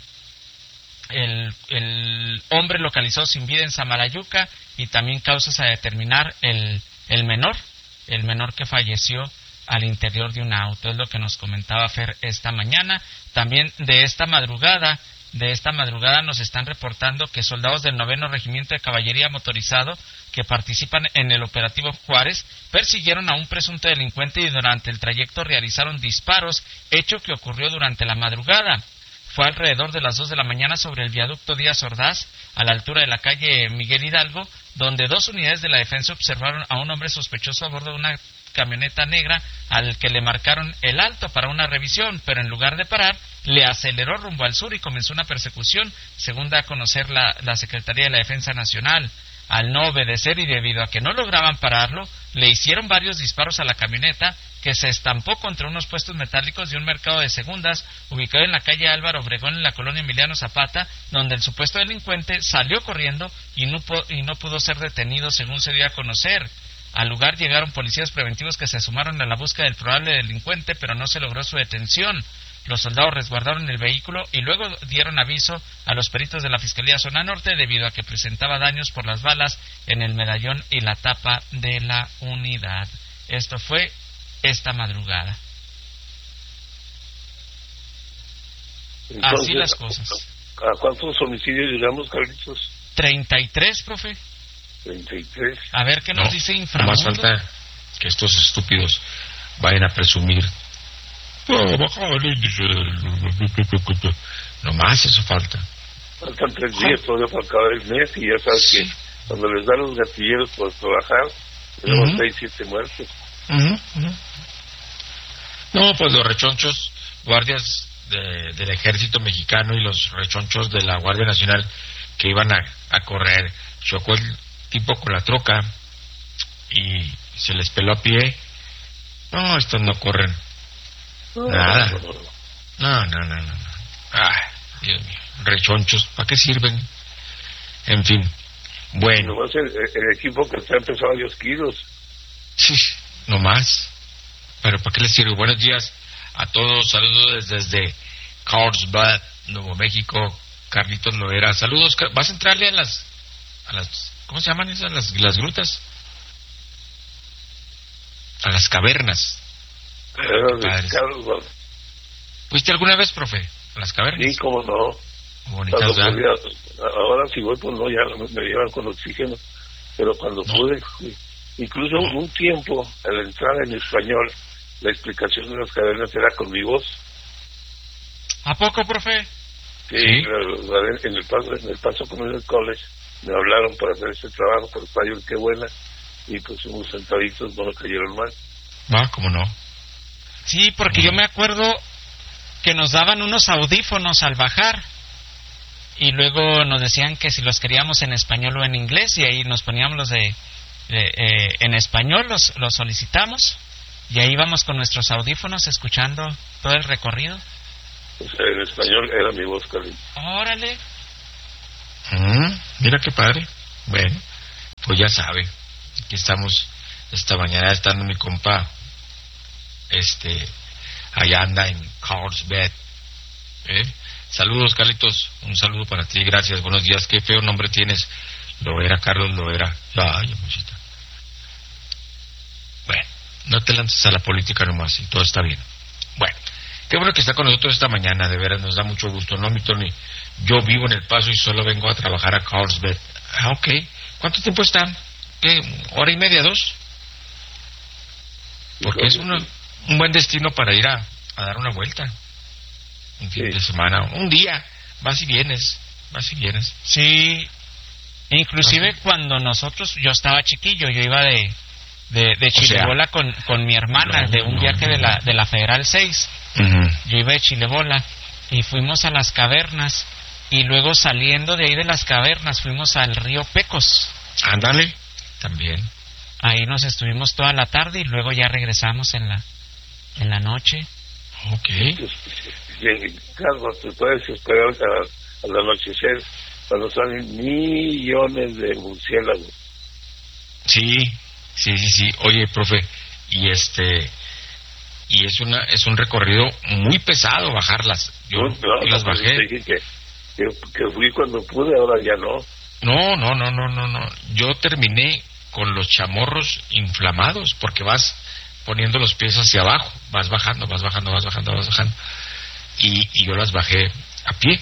el, el hombre localizado sin vida en Samalayuca y también causas a determinar el, el menor, el menor que falleció al interior de un auto. Es lo que nos comentaba Fer esta mañana. También de esta madrugada, de esta madrugada nos están reportando que soldados del noveno Regimiento de Caballería Motorizado que participan en el operativo Juárez persiguieron a un presunto delincuente y durante el trayecto realizaron disparos, hecho que ocurrió durante la madrugada. Fue alrededor de las dos de la mañana sobre el viaducto Díaz Ordaz, a la altura de la calle Miguel Hidalgo, donde dos unidades de la defensa observaron a un hombre sospechoso a bordo de una camioneta negra al que le marcaron el alto para una revisión, pero en lugar de parar, le aceleró rumbo al sur y comenzó una persecución, según da a conocer la, la Secretaría de la Defensa Nacional. Al no obedecer y debido a que no lograban pararlo, le hicieron varios disparos a la camioneta, que se estampó contra unos puestos metálicos de un mercado de segundas ubicado en la calle Álvaro Obregón en la colonia Emiliano Zapata, donde el supuesto delincuente salió corriendo y no, y no pudo ser detenido, según se dio a conocer. Al lugar llegaron policías preventivos que se sumaron a la búsqueda del probable delincuente, pero no se logró su detención. Los soldados resguardaron el vehículo y luego dieron aviso a los peritos de la Fiscalía Zona Norte debido a que presentaba daños por las balas en el medallón y la tapa de la unidad. Esto fue esta madrugada. Entonces, así las cosas. ¿A cuántos homicidios llegamos, Carlitos? treinta y tres, profe. treinta y tres. A ver qué nos no, dice Inframundo. No más falta que estos estúpidos vayan a presumir. No, baja el índice. No más, eso falta. Faltan tres días, todavía para acabar el mes y ya sabes sí. que cuando les dan los gatilleros por trabajar, tenemos uh-huh. seis, siete muertos. Uh-huh, uh-huh. No, pues los rechonchos, guardias de, del ejército mexicano y los rechonchos de la Guardia Nacional que iban a, a correr, chocó el tipo con la troca y se les peló a pie. No, estos no corren. Nada. No, no, no, no. Ay, Dios mío. Rechonchos, ¿para qué sirven? En fin. Bueno. Nomás el, el equipo que está empezó varios kilos. Sí, no más. Pero ¿para qué les sirve? Buenos días a todos. Saludos desde Carlsbad, Nuevo México. Carlitos Loera. Saludos. ¿Vas a entrarle a las, a las, ¿cómo se llaman esas? Las, las grutas. A las cavernas. Carlsbad. ¿Fuiste alguna vez, profe? A las cavernas. Sí, cómo no. Bonitas, ahora si voy, pues no, ya me, me llevan con oxígeno. Pero cuando no. pude, incluso no. un tiempo, al entrar en español, la explicación de las cavernas era con mi voz. ¿A poco, profe? Sí, ¿Sí? En el paso, en el paso Community College me hablaron para hacer ese trabajo, por fallo, qué buena. Y pues unos sentaditos no me cayeron mal. Ah, ¿cómo no? Sí, porque mm. yo me acuerdo que nos daban unos audífonos al bajar y luego nos decían que si los queríamos en español o en inglés y ahí nos poníamos los de, de eh, en español, los, los solicitamos Y ahí íbamos con nuestros audífonos escuchando todo el recorrido. O sea, en español era mi voz, Carlitos. Órale. Mm, mira qué padre. Bueno, pues ya sabe. Aquí estamos esta mañana estando mi compa. Este, allá anda en Carlsbad. ¿Eh? Saludos, Carlitos. Un saludo para ti. Gracias. Buenos días. Qué feo nombre tienes. Loera, Carlos Loera. Ay, amorcita. Bueno, no te lances a la política nomás y todo está bien. Bueno, qué bueno que está con nosotros esta mañana. De veras, nos da mucho gusto. No, mi Tony. Yo vivo en El Paso y solo vengo a trabajar a Carlsbad. Ah, ok. ¿Cuánto tiempo está? ¿Qué? ¿Hora y media, dos? Porque es una, un buen destino para ir a, a dar una vuelta. Un fin sí. de semana, un día, vas y vienes, vas y vienes. Sí, inclusive ¿Ah, sí? cuando nosotros, yo estaba chiquillo, yo iba de de, de Chilebola o sea, con, con mi hermana, no, de un no, viaje no. de la de la Federal seis. Uh-huh. Yo iba de Chilebola y fuimos a las cavernas y luego saliendo de ahí de las cavernas fuimos al río Pecos. Ándale, también. Ahí nos estuvimos toda la tarde y luego ya regresamos en la en la noche. Ok. Carlos, te puedes esperar a, al anochecer cuando salen millones de murciélagos. Sí, sí, sí, sí. Oye, profe, y este y es una es un recorrido muy pesado bajarlas. Yo no, no, las no, bajé. Dije que, que, que fui cuando pude, ahora ya no. No, no, no, no, no, no. Yo terminé con los chamorros inflamados porque vas poniendo los pies hacia abajo, vas bajando, vas bajando, vas bajando, vas bajando. Y, y yo las bajé a pie.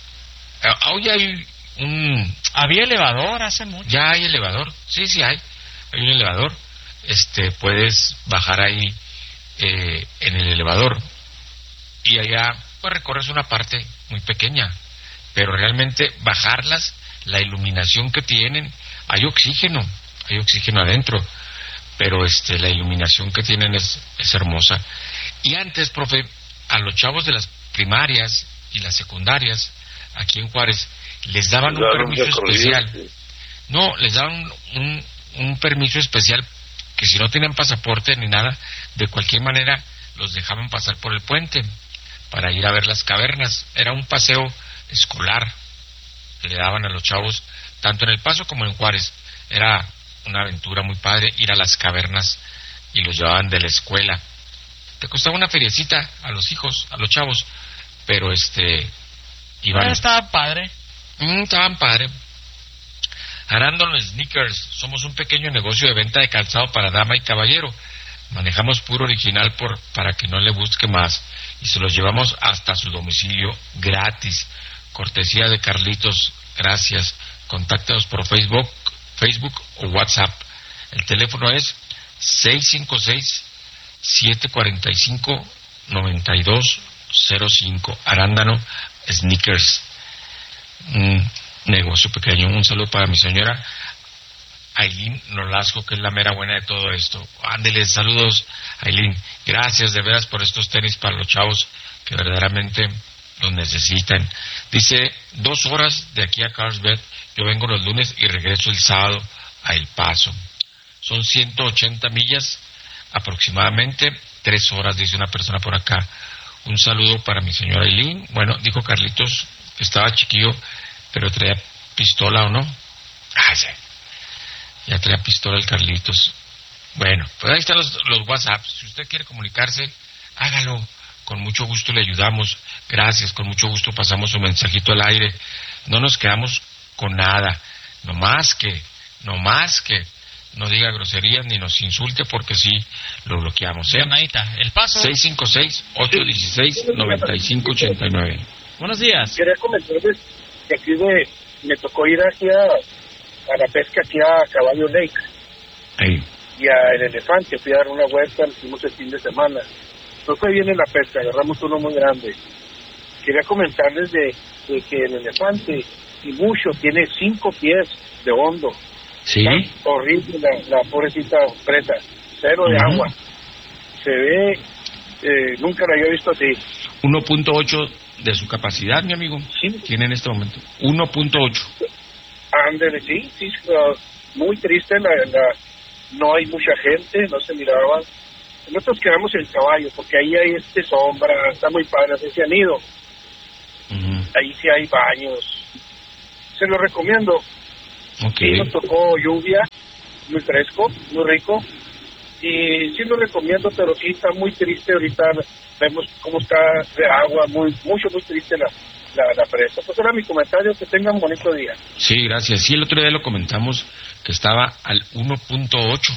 Hoy hay un... Había elevador hace mucho. Ya hay elevador, sí, sí hay. Hay un elevador. Este, puedes bajar ahí eh, en el elevador. Y allá, pues recorres una parte muy pequeña. Pero realmente bajarlas, la iluminación que tienen, hay oxígeno, hay oxígeno adentro. Pero este, la iluminación que tienen es, es hermosa. Y antes, profe, a los chavos de las primarias y las secundarias aquí en Juárez les daban un permiso especial. No, les daban un, un permiso especial que si no tenían pasaporte ni nada, de cualquier manera los dejaban pasar por el puente para ir a ver las cavernas. Era un paseo escolar que le daban a los chavos tanto en El Paso como en Juárez. Era una aventura muy padre ir a las cavernas y los llevaban de la escuela. Te costaba una feriecita a los hijos, a los chavos, pero este iban. Estaba padre. Mm, estaban padre. Arándano Sneakers, somos un pequeño negocio de venta de calzado para dama y caballero. Manejamos puro original por para que no le busque más y se los llevamos hasta su domicilio gratis. Cortesía de Carlitos, gracias. Contáctanos por Facebook, Facebook o WhatsApp. El teléfono es seis cinco seis, siete cuatro cinco, nueve dos cero cinco. Arándano Sneakers, un negocio pequeño. Un saludo para mi señora Ailín Nolasco, que es la mera buena de todo esto. Ándeles, saludos, Ailín. Gracias de veras por estos tenis para los chavos que verdaderamente los necesitan. Dice, dos horas de aquí a Carlsbad. Yo vengo los lunes y regreso el sábado a El Paso. Son ciento ochenta millas aproximadamente, tres horas, dice una persona por acá. Un saludo para mi señora Eileen. Bueno, dijo Carlitos que estaba chiquillo, pero traía pistola, ¿o no? Ah, sí. Ya traía pistola el Carlitos. Bueno, pues ahí están los, los WhatsApps. Si usted quiere comunicarse, hágalo. Con mucho gusto le ayudamos. Gracias, con mucho gusto pasamos su mensajito al aire. No nos quedamos con nada. No más que, no más que no diga groserías ni nos insulte porque sí lo bloqueamos. ¿Eh? El Paso. seis cinco seis, ocho uno seis, nueve cinco ocho nueve. Buenos días. Quería comentarles que aquí de, me tocó ir hacia a la pesca aquí a Caballo Lake. Ahí. Y a El Elefante. Fui a dar una vuelta, lo hicimos el fin de semana. No fue bien en la pesca, agarramos uno muy grande. Quería comentarles de, de que El Elefante y mucho tiene cinco pies de hondo. Sí. Está horrible la, la pobrecita presa, cero de uh-huh. agua. Se ve, eh, nunca la había visto así. uno punto ocho de su capacidad, mi amigo. Sí. Tiene en este momento uno punto ocho. Ándale, sí, sí, uh, muy triste, la, la, no hay mucha gente, no se miraba. nosotros quedamos en Caballo, porque ahí hay este sombra, está muy padre, así se han ido. Uh-huh. Ahí sí hay baños. Se lo recomiendo. Okay. Sí, nos tocó lluvia, muy fresco, muy rico. Y sí lo recomiendo, pero sí está muy triste ahorita. Vemos cómo está de agua, muy mucho, muy triste la, la, la presa. Pues era mi comentario, que tengan un bonito día. Sí, gracias. Sí, el otro día lo comentamos que estaba al uno punto ocho.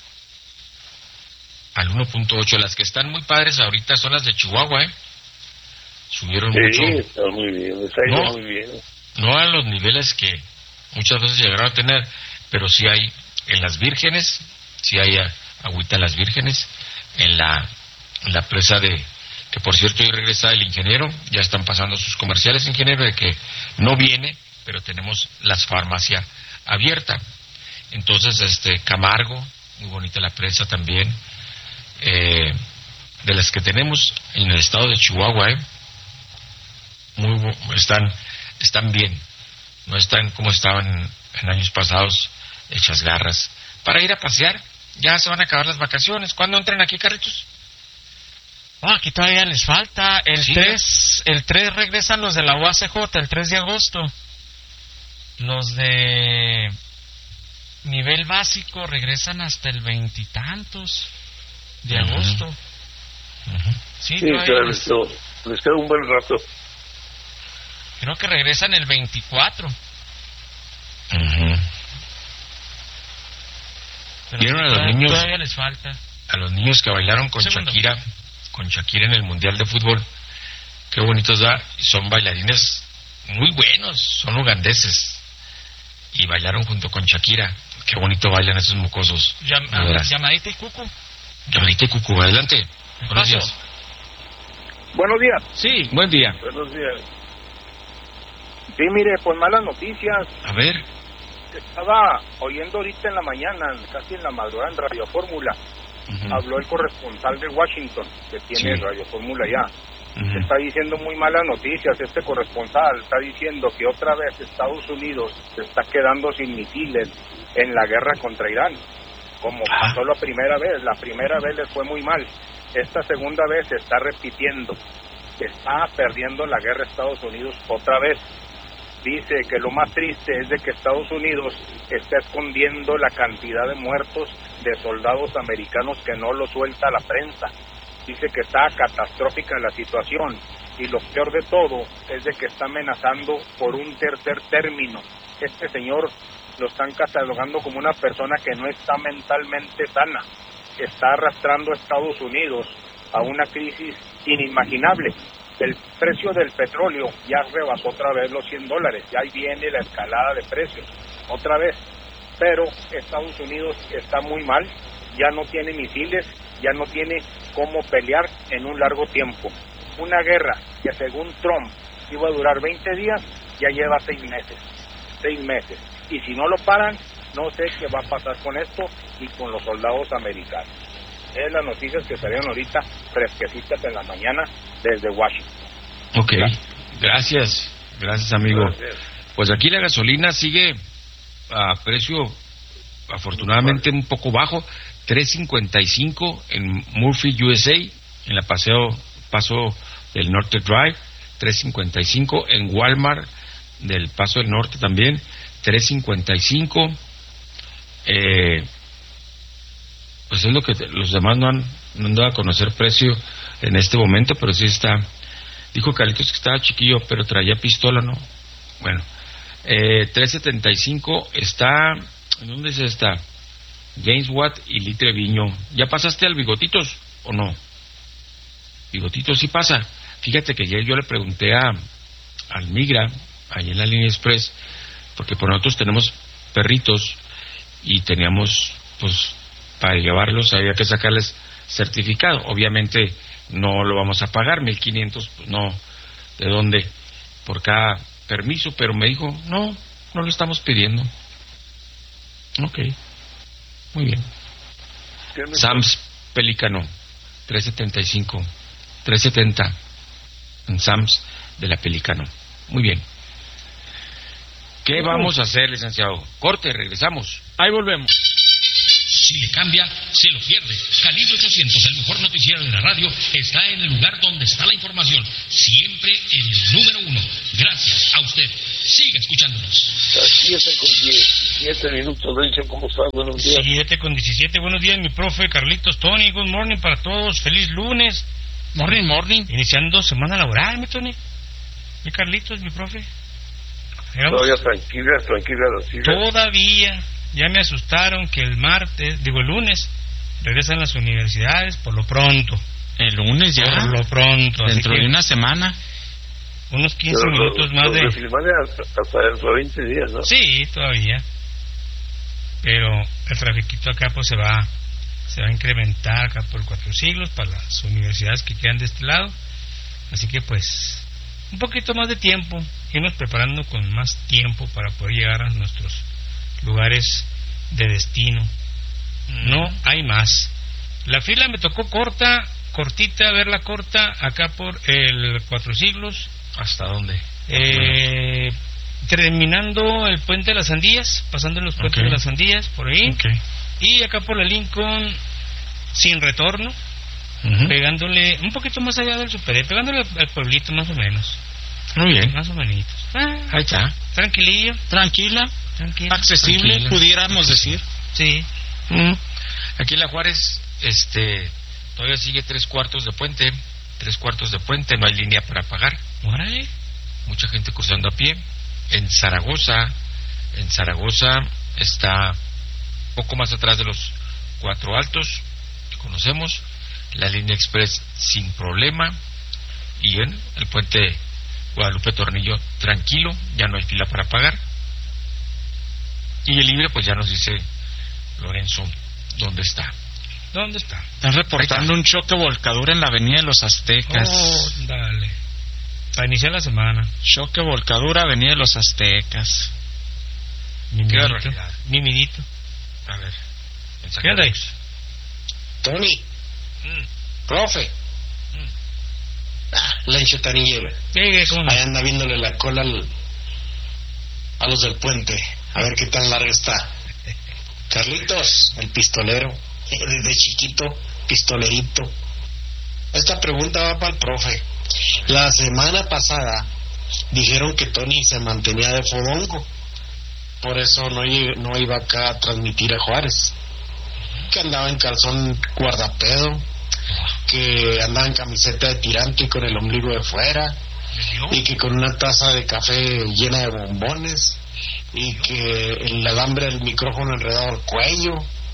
Al uno punto ocho. Las que están muy padres ahorita son las de Chihuahua, ¿eh? Subieron sí, mucho. Sí, está muy bien, está no, muy bien. No a los niveles que muchas veces llegaron a tener, pero sí hay en las Vírgenes, sí hay agüita en las Vírgenes, en la, en la presa de, que por cierto hoy regresa el ingeniero, ya están pasando sus comerciales, ingeniero, de que no viene, pero tenemos las farmacias abiertas. Entonces, este, Camargo, muy bonita la presa también, eh, de las que tenemos en el estado de Chihuahua, eh, muy, están, están bien, no están como estaban en, en años pasados, hechas garras, para ir a pasear. Ya se van a acabar las vacaciones. ¿Cuándo entran aquí, Carritos? Ah, aquí todavía les falta. El sí, tres, el tres regresan los de la U A C J, el tres de agosto. Los de nivel básico regresan hasta el veintitantos de uh-huh. agosto. Uh-huh. Sí, sí claro, les, les queda un buen rato. Creo que regresan el veinticuatro. Uh-huh. ¿Vieron a los niños? Todavía les falta. A los niños que bailaron con Segundo. Shakira, con Shakira en el Mundial de Fútbol. Qué bonitos da. Son bailarines muy buenos, son ugandeses. Y bailaron junto con Shakira. Qué bonito bailan esos mocosos. Llam, ah, llamadita y Cucu. Llamadita y Cucu, adelante. Buenos días. Buenos días. Sí, buen día. Buenos días. Sí, mire, pues malas noticias. A ver. Estaba oyendo ahorita en la mañana, casi en la madrugada, en Radio Fórmula. Uh-huh. Habló el corresponsal de Washington, que tiene sí. Radio Fórmula ya. Uh-huh. Está diciendo muy malas noticias. Este corresponsal está diciendo que otra vez Estados Unidos se está quedando sin misiles en la guerra contra Irán. Como ah. pasó la primera vez. La primera vez les fue muy mal. Esta segunda vez se está repitiendo. Está perdiendo la guerra Estados Unidos otra vez. Dice que lo más triste es de que Estados Unidos está escondiendo la cantidad de muertos de soldados americanos que no lo suelta la prensa. Dice que está catastrófica la situación y lo peor de todo es de que está amenazando por un tercer término. Este señor lo están catalogando como una persona que no está mentalmente sana. Está arrastrando a Estados Unidos a una crisis inimaginable. El precio del petróleo ya rebasó otra vez los cien dólares, ya ahí viene la escalada de precios, otra vez, pero Estados Unidos está muy mal, ya no tiene misiles, ya no tiene cómo pelear en un largo tiempo. Una guerra que según Trump iba a durar veinte días, ya lleva seis meses, seis meses, y si no lo paran, no sé qué va a pasar con esto y con los soldados americanos. Es las noticias que salieron ahorita fresquecitas en la mañana desde Washington. Ok, gracias, gracias amigo. Gracias. Pues aquí la gasolina sigue a precio afortunadamente un poco bajo, tres cincuenta y cinco en Murphy U S A, en la paseo paso del Norte Drive, tres cincuenta y cinco en Walmart del Paso del Norte también, tres cincuenta y cinco. Eh, pues es lo que te, los demás no han, no han dado a conocer precio en este momento, pero sí está. Dijo Carlitos que estaba chiquillo, pero traía pistola, ¿no? Bueno, eh, tres setenta y cinco está. ¿En dónde se está? James Watt y Lee Treviño. ¿Ya pasaste al Bigotitos o no? Bigotitos sí pasa. Fíjate que ayer yo le pregunté a al Migra, ahí en la línea express, porque por nosotros tenemos perritos y teníamos, pues, para llevarlos había que sacarles certificado. Obviamente no lo vamos a pagar, mil quinientos, pues no, ¿de dónde? Por cada permiso, pero me dijo, no, no lo estamos pidiendo. Ok, muy bien. Sam's Pelícano, tres setenta y cinco, tres setenta en Sam's de la Pelícano. Muy bien. ¿Qué vamos a hacer, licenciado? Corte, regresamos. Ahí volvemos. Si le cambia, se lo pierde. Calibre ochocientos, el mejor noticiero de la radio, está en el lugar donde está la información. Siempre en el número uno. Gracias a usted. Siga escuchándonos. siete con diecisiete minutos, Dencho, ¿cómo estás? Buenos días. siete con diecisiete, buenos días, mi profe Carlitos, Tony, good morning para todos, feliz lunes. Morning, morning. Iniciando semana laboral, mi Tony. Mi Carlitos, mi profe. Todavía tranquila, tranquila la ciudad. Todavía. Ya me asustaron que el martes, digo el lunes, regresan las universidades por lo pronto. El lunes ya. Por lo pronto. Dentro de una semana. Unos quince Pero minutos lo, más lo de... hasta, hasta dentro de veinte días, ¿no? Sí, todavía. Pero el trafiquito acá pues se va se va a incrementar acá por cuatro siglos para las universidades que quedan de este lado. Así que pues un poquito más de tiempo, irnos preparando con más tiempo para poder llegar a nuestros lugares de destino. Mm. No hay más. La fila me tocó corta, cortita, verla corta acá por el Cuatro Siglos. ¿Hasta dónde? Eh, terminando el Puente de las Sandías, pasando los Puentes okay. de las Sandías, por ahí. Okay. Y acá por la Lincoln, sin retorno, uh-huh. pegándole, un poquito más allá del Super, pegándole al pueblito más o menos. Muy bien. Más o menos. Ah, ahí está. Tranquilillo. Tranquila. Tranquila. Accesible, tranquila. Pudiéramos decir. Sí. Uh-huh. Aquí en La Juárez, este, todavía sigue tres cuartos de puente. Tres cuartos de puente, no hay línea para pagar. Órale. Mucha gente cruzando a pie. En Zaragoza, en Zaragoza está poco más atrás de los Cuatro Altos, que conocemos, la línea express sin problema, y en el puente Guadalupe Tornillo tranquilo, ya no hay fila para pagar. Y el libre, pues ya nos dice Lorenzo dónde está. ¿Dónde está? Están reportando un choque volcadura en la avenida de los Aztecas. Oh, dale. Para iniciar la semana. Choque volcadura, avenida de los Aztecas. Mi minito. Mi minito. A ver. ¿Qué onda ahí? Tony. Mm. Profe. Mm. Ah, la enchetanilla. Ahí anda viéndole la cola al, a los del puente. A ver qué tan larga está. Carlitos, el pistolero. Desde chiquito, pistolerito. Esta pregunta va para el profe. La semana pasada dijeron que Tony se mantenía de fodongo, por eso no, no iba acá a transmitir a Juárez, que andaba en calzón guardapedo, que andaba en camiseta de tirante con el ombligo de fuera, y que con una taza de café llena de bombones, y que el alambre del micrófono enredado al cuello.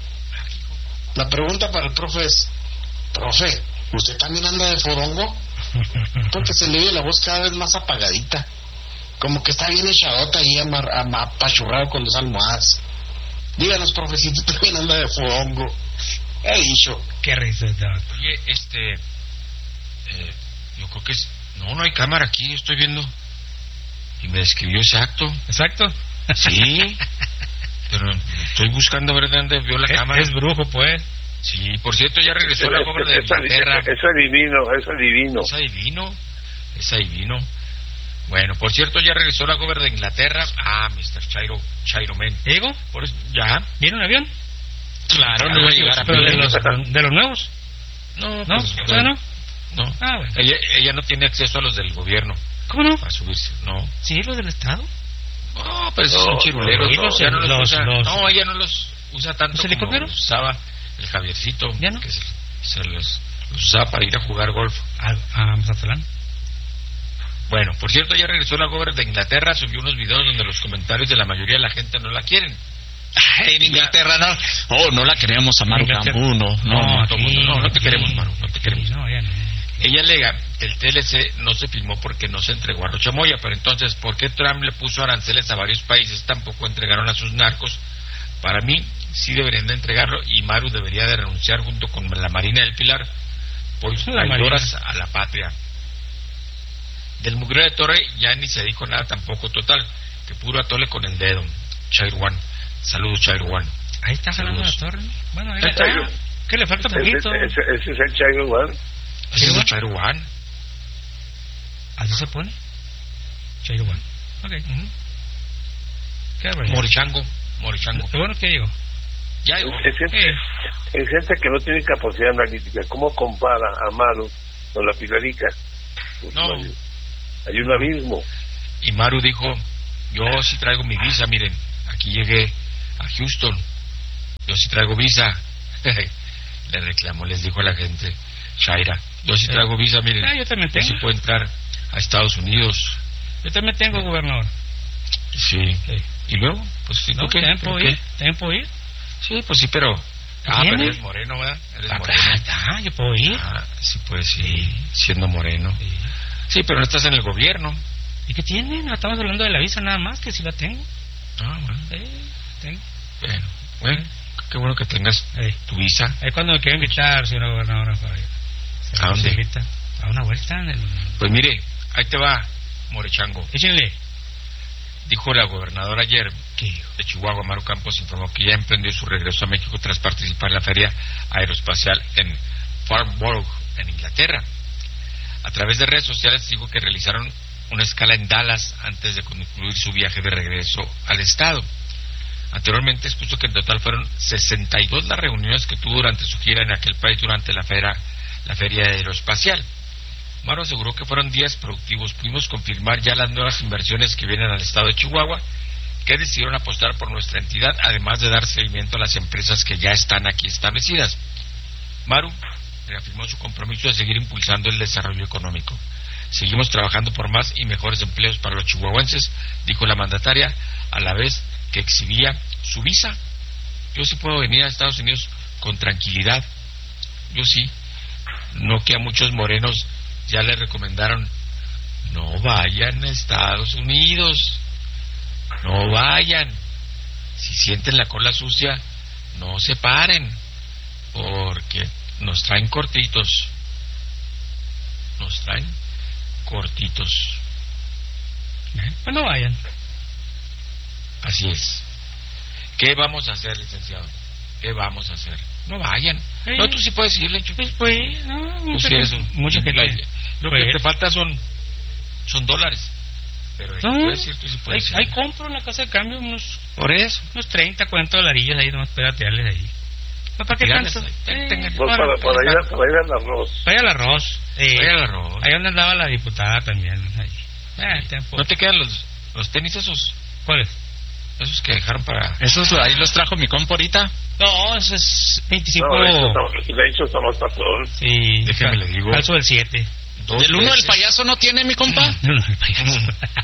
La pregunta para el profe es: profe, ¿usted también anda de fodongo? Porque se le oye la voz cada vez más apagadita, como que está bien echadota y amar, amar, apachurrado con las almohadas. Díganos, profe, si usted también anda de fodongo. He dicho. Qué risa. Oye, este eh, yo creo que es... no, no hay cámara aquí, estoy viendo, y me describió exacto. ¿Exacto? Sí. Pero estoy buscando a ver de dónde vio la es, cámara. Es brujo, pues. Sí, por cierto, ya regresó la obra de Inglaterra. Es adivino, es adivino. Es adivino, es adivino. Bueno, por cierto, ya regresó la gober de Inglaterra. Ah, mister Chairo, Chairo Men. ¿Digo? Por eso, ¿ya? ¿Viene un avión? Claro, no iba a llegar a ¿Pero de los, de los nuevos? No, ¿No? Pues, ¿No? ¿No? No. Ah, bueno. Ella, ella no tiene acceso a los del gobierno. ¿Cómo no? Para subirse, no. ¿Sí, los del Estado? No, pero esos no, son chiruleros. No, no, ya no los, los usa. Los... No, ella no los usa tanto como los usaba el Javiercito. ¿Ya no? Que se, se los, los usaba para ir a jugar golf. ¿A, a Mazatlán? Bueno, por cierto, ya regresó la gober de Inglaterra, subió unos videos donde los comentarios de la mayoría de la gente no la quieren. En Inglaterra no. Oh, no la queremos a Maru Cambú, no. No, no, no, todo mundo, no, no te queremos, Maru, no te queremos. Sí, no, ya no. Ella alega que el T L C no se filmó porque no se entregó a Rocha Moya, pero entonces, ¿por qué Trump le puso aranceles a varios países? Tampoco entregaron a sus narcos. Para mí, sí deberían de entregarlo, y Maru debería de renunciar junto con la Marina del Pilar por traidoras a la patria. Del mugrero de Torre ya ni se dijo nada tampoco, total, que puro atole con el dedo. Chairwan, saludos Chairwan. Ahí está jalando la torre. Bueno, ahí está. ¿Qué le falta poquito? Ese, ese es el Chairwan. Ese es el Chairwan. ¿Así se pone? Chairwan. Ok. Uh-huh. ¿Qué Morichango, Morichango. Lo bueno que digo. Ya, es, gente, es gente que no tiene capacidad analítica. ¿Cómo compara a Maru con la Pilarica? Pues no. Hay, hay un abismo. Y Maru dijo, yo sí traigo mi visa, miren, aquí llegué a Houston, yo sí traigo visa. Le reclamó, les dijo a la gente, Shaira, yo sí traigo visa, miren, ah, yo también tengo. Yo sí puedo entrar a Estados Unidos. Yo también tengo, gobernador. Sí. sí. ¿Y luego? Pues si no, tú qué. ¿También puedo ir? ¿También puedo ir? Sí, pues sí, pero... Ah, pero eres moreno, ¿verdad? Eres ah, moreno. Ah, yo puedo ir. Ah, sí, pues sí, siendo moreno. Sí. sí, pero no estás en el gobierno. ¿Y qué tiene? No estamos hablando de la visa nada más, que si la tengo. Ah, bueno. Sí, tengo. Bueno, bueno, qué bueno que tengas sí. tu visa. Es cuando me quiero invitar, señor gobernador. ¿A dónde? Invita a una vuelta en el... Pues mire, ahí te va, Morechango. Échenle. Dijo la gobernadora ayer de Chihuahua, Maru Campos, informó que ya emprendió su regreso a México tras participar en la feria aeroespacial en Farnborough, en Inglaterra. A través de redes sociales dijo que realizaron una escala en Dallas antes de concluir su viaje de regreso al estado. Anteriormente expuso que en total fueron sesenta y dos las reuniones que tuvo durante su gira en aquel país durante la feria, la feria aeroespacial. Maru aseguró que fueron días productivos. Pudimos confirmar ya las nuevas inversiones que vienen al estado de Chihuahua, que decidieron apostar por nuestra entidad, además de dar seguimiento a las empresas que ya están aquí establecidas. Maru reafirmó su compromiso de seguir impulsando el desarrollo económico. Seguimos trabajando por más y mejores empleos para los chihuahuenses, dijo la mandataria, a la vez que exhibía su visa. Yo sí puedo venir a Estados Unidos con tranquilidad. Yo sí. No que a muchos morenos ya le recomendaron, no vayan a Estados Unidos, no vayan. Si sienten la cola sucia, no se paren, porque nos traen cortitos, nos traen cortitos. ¿Eh? Pues no vayan. Así es. ¿Qué vamos a hacer, licenciado? ¿Qué vamos a hacer? No vayan. ¿Eh? No, tú sí puedes ir, Lencho. Pues, pues, no, mucha, sí gente, mucha gente. La, lo pues. que te falta son son dólares. Pero no, puedes ir, tú sí puedes ahí, ir. Ahí compro en la casa de cambio unos... Por eso. Unos treinta, cuarenta dolarillos ahí, nomás para tirarles ahí. ¿Para qué tanto? Eh, tengan, no, para, para, para, ir a, para ir al arroz. Para ir al arroz. Eh, para ir al arroz. Ahí donde andaba la diputada también. Ahí. Ah, ¿no te quedan los, los tenis esos? ¿Cuáles? Esos que dejaron para... ¿Esos ahí los trajo mi compa ahorita? No, eso es veinticinco... No, de hecho son los patrón. Sí. Déjame le digo. Falso del siete. ¿El uno del payaso no tiene, mi compa? El uno del payaso.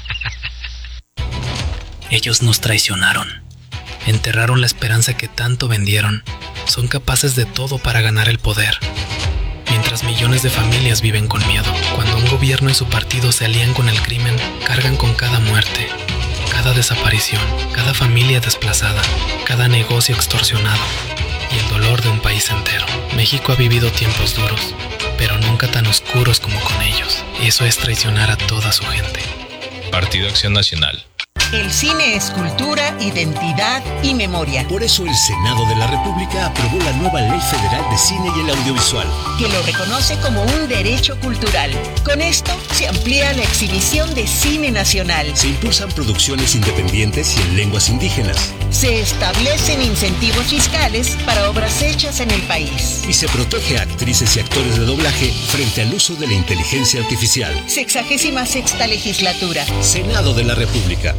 Ellos nos traicionaron. Enterraron la esperanza que tanto vendieron. Son capaces de todo para ganar el poder. Mientras millones de familias viven con miedo. Cuando un gobierno y su partido se alían con el crimen, cargan con cada muerte, cada desaparición, cada familia desplazada, cada negocio extorsionado y el dolor de un país entero. México ha vivido tiempos duros, pero nunca tan oscuros como con ellos. Eso es traicionar a toda su gente. Partido Acción Nacional. El cine es cultura, identidad y memoria. Por eso el Senado de la República aprobó la nueva Ley Federal de Cine y el Audiovisual, que lo reconoce como un derecho cultural. Con esto se amplía la exhibición de cine nacional. Se impulsan producciones independientes y en lenguas indígenas. Se establecen incentivos fiscales para obras hechas en el país. Y se protege a actrices y actores de doblaje frente al uso de la inteligencia artificial. Sexagésima sexta legislatura. Senado de la República.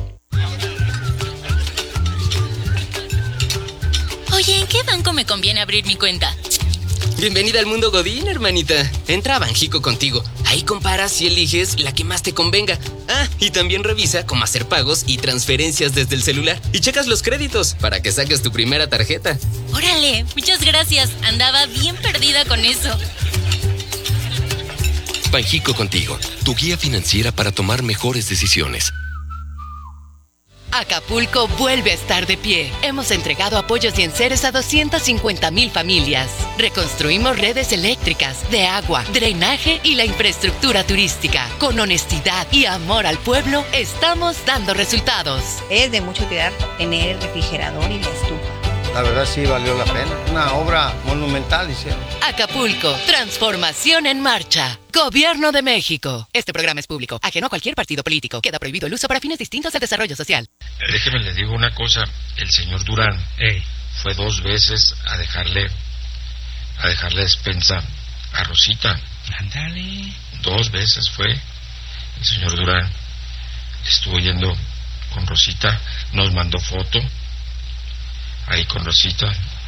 Oye, ¿en qué banco me conviene abrir mi cuenta? Bienvenida al mundo Godín, hermanita. Entra a Banjico Contigo. Ahí comparas y eliges la que más te convenga. Ah, y también revisa cómo hacer pagos y transferencias desde el celular. Y checas los créditos para que saques tu primera tarjeta. Órale, muchas gracias. Andaba bien perdida con eso. Banjico Contigo, tu guía financiera para tomar mejores decisiones. Acapulco vuelve a estar de pie. Hemos entregado apoyos y enseres a doscientas cincuenta mil familias. Reconstruimos redes eléctricas, de agua, drenaje y la infraestructura turística. Con honestidad y amor al pueblo, estamos dando resultados. Es de mucha utilidad tener el refrigerador y la estufa. La verdad sí valió la pena. Una obra monumental hicieron. Acapulco, transformación en marcha. Gobierno de México. Este programa es público, ajeno a cualquier partido político. Queda prohibido el uso para fines distintos del desarrollo social. Déjeme le digo una cosa. El señor Durán Ey. fue dos veces a dejarle a dejarle despensa a Rosita. Ándale. Dos veces fue. El señor Durán estuvo yendo con Rosita, nos mandó foto ahí con Rosita,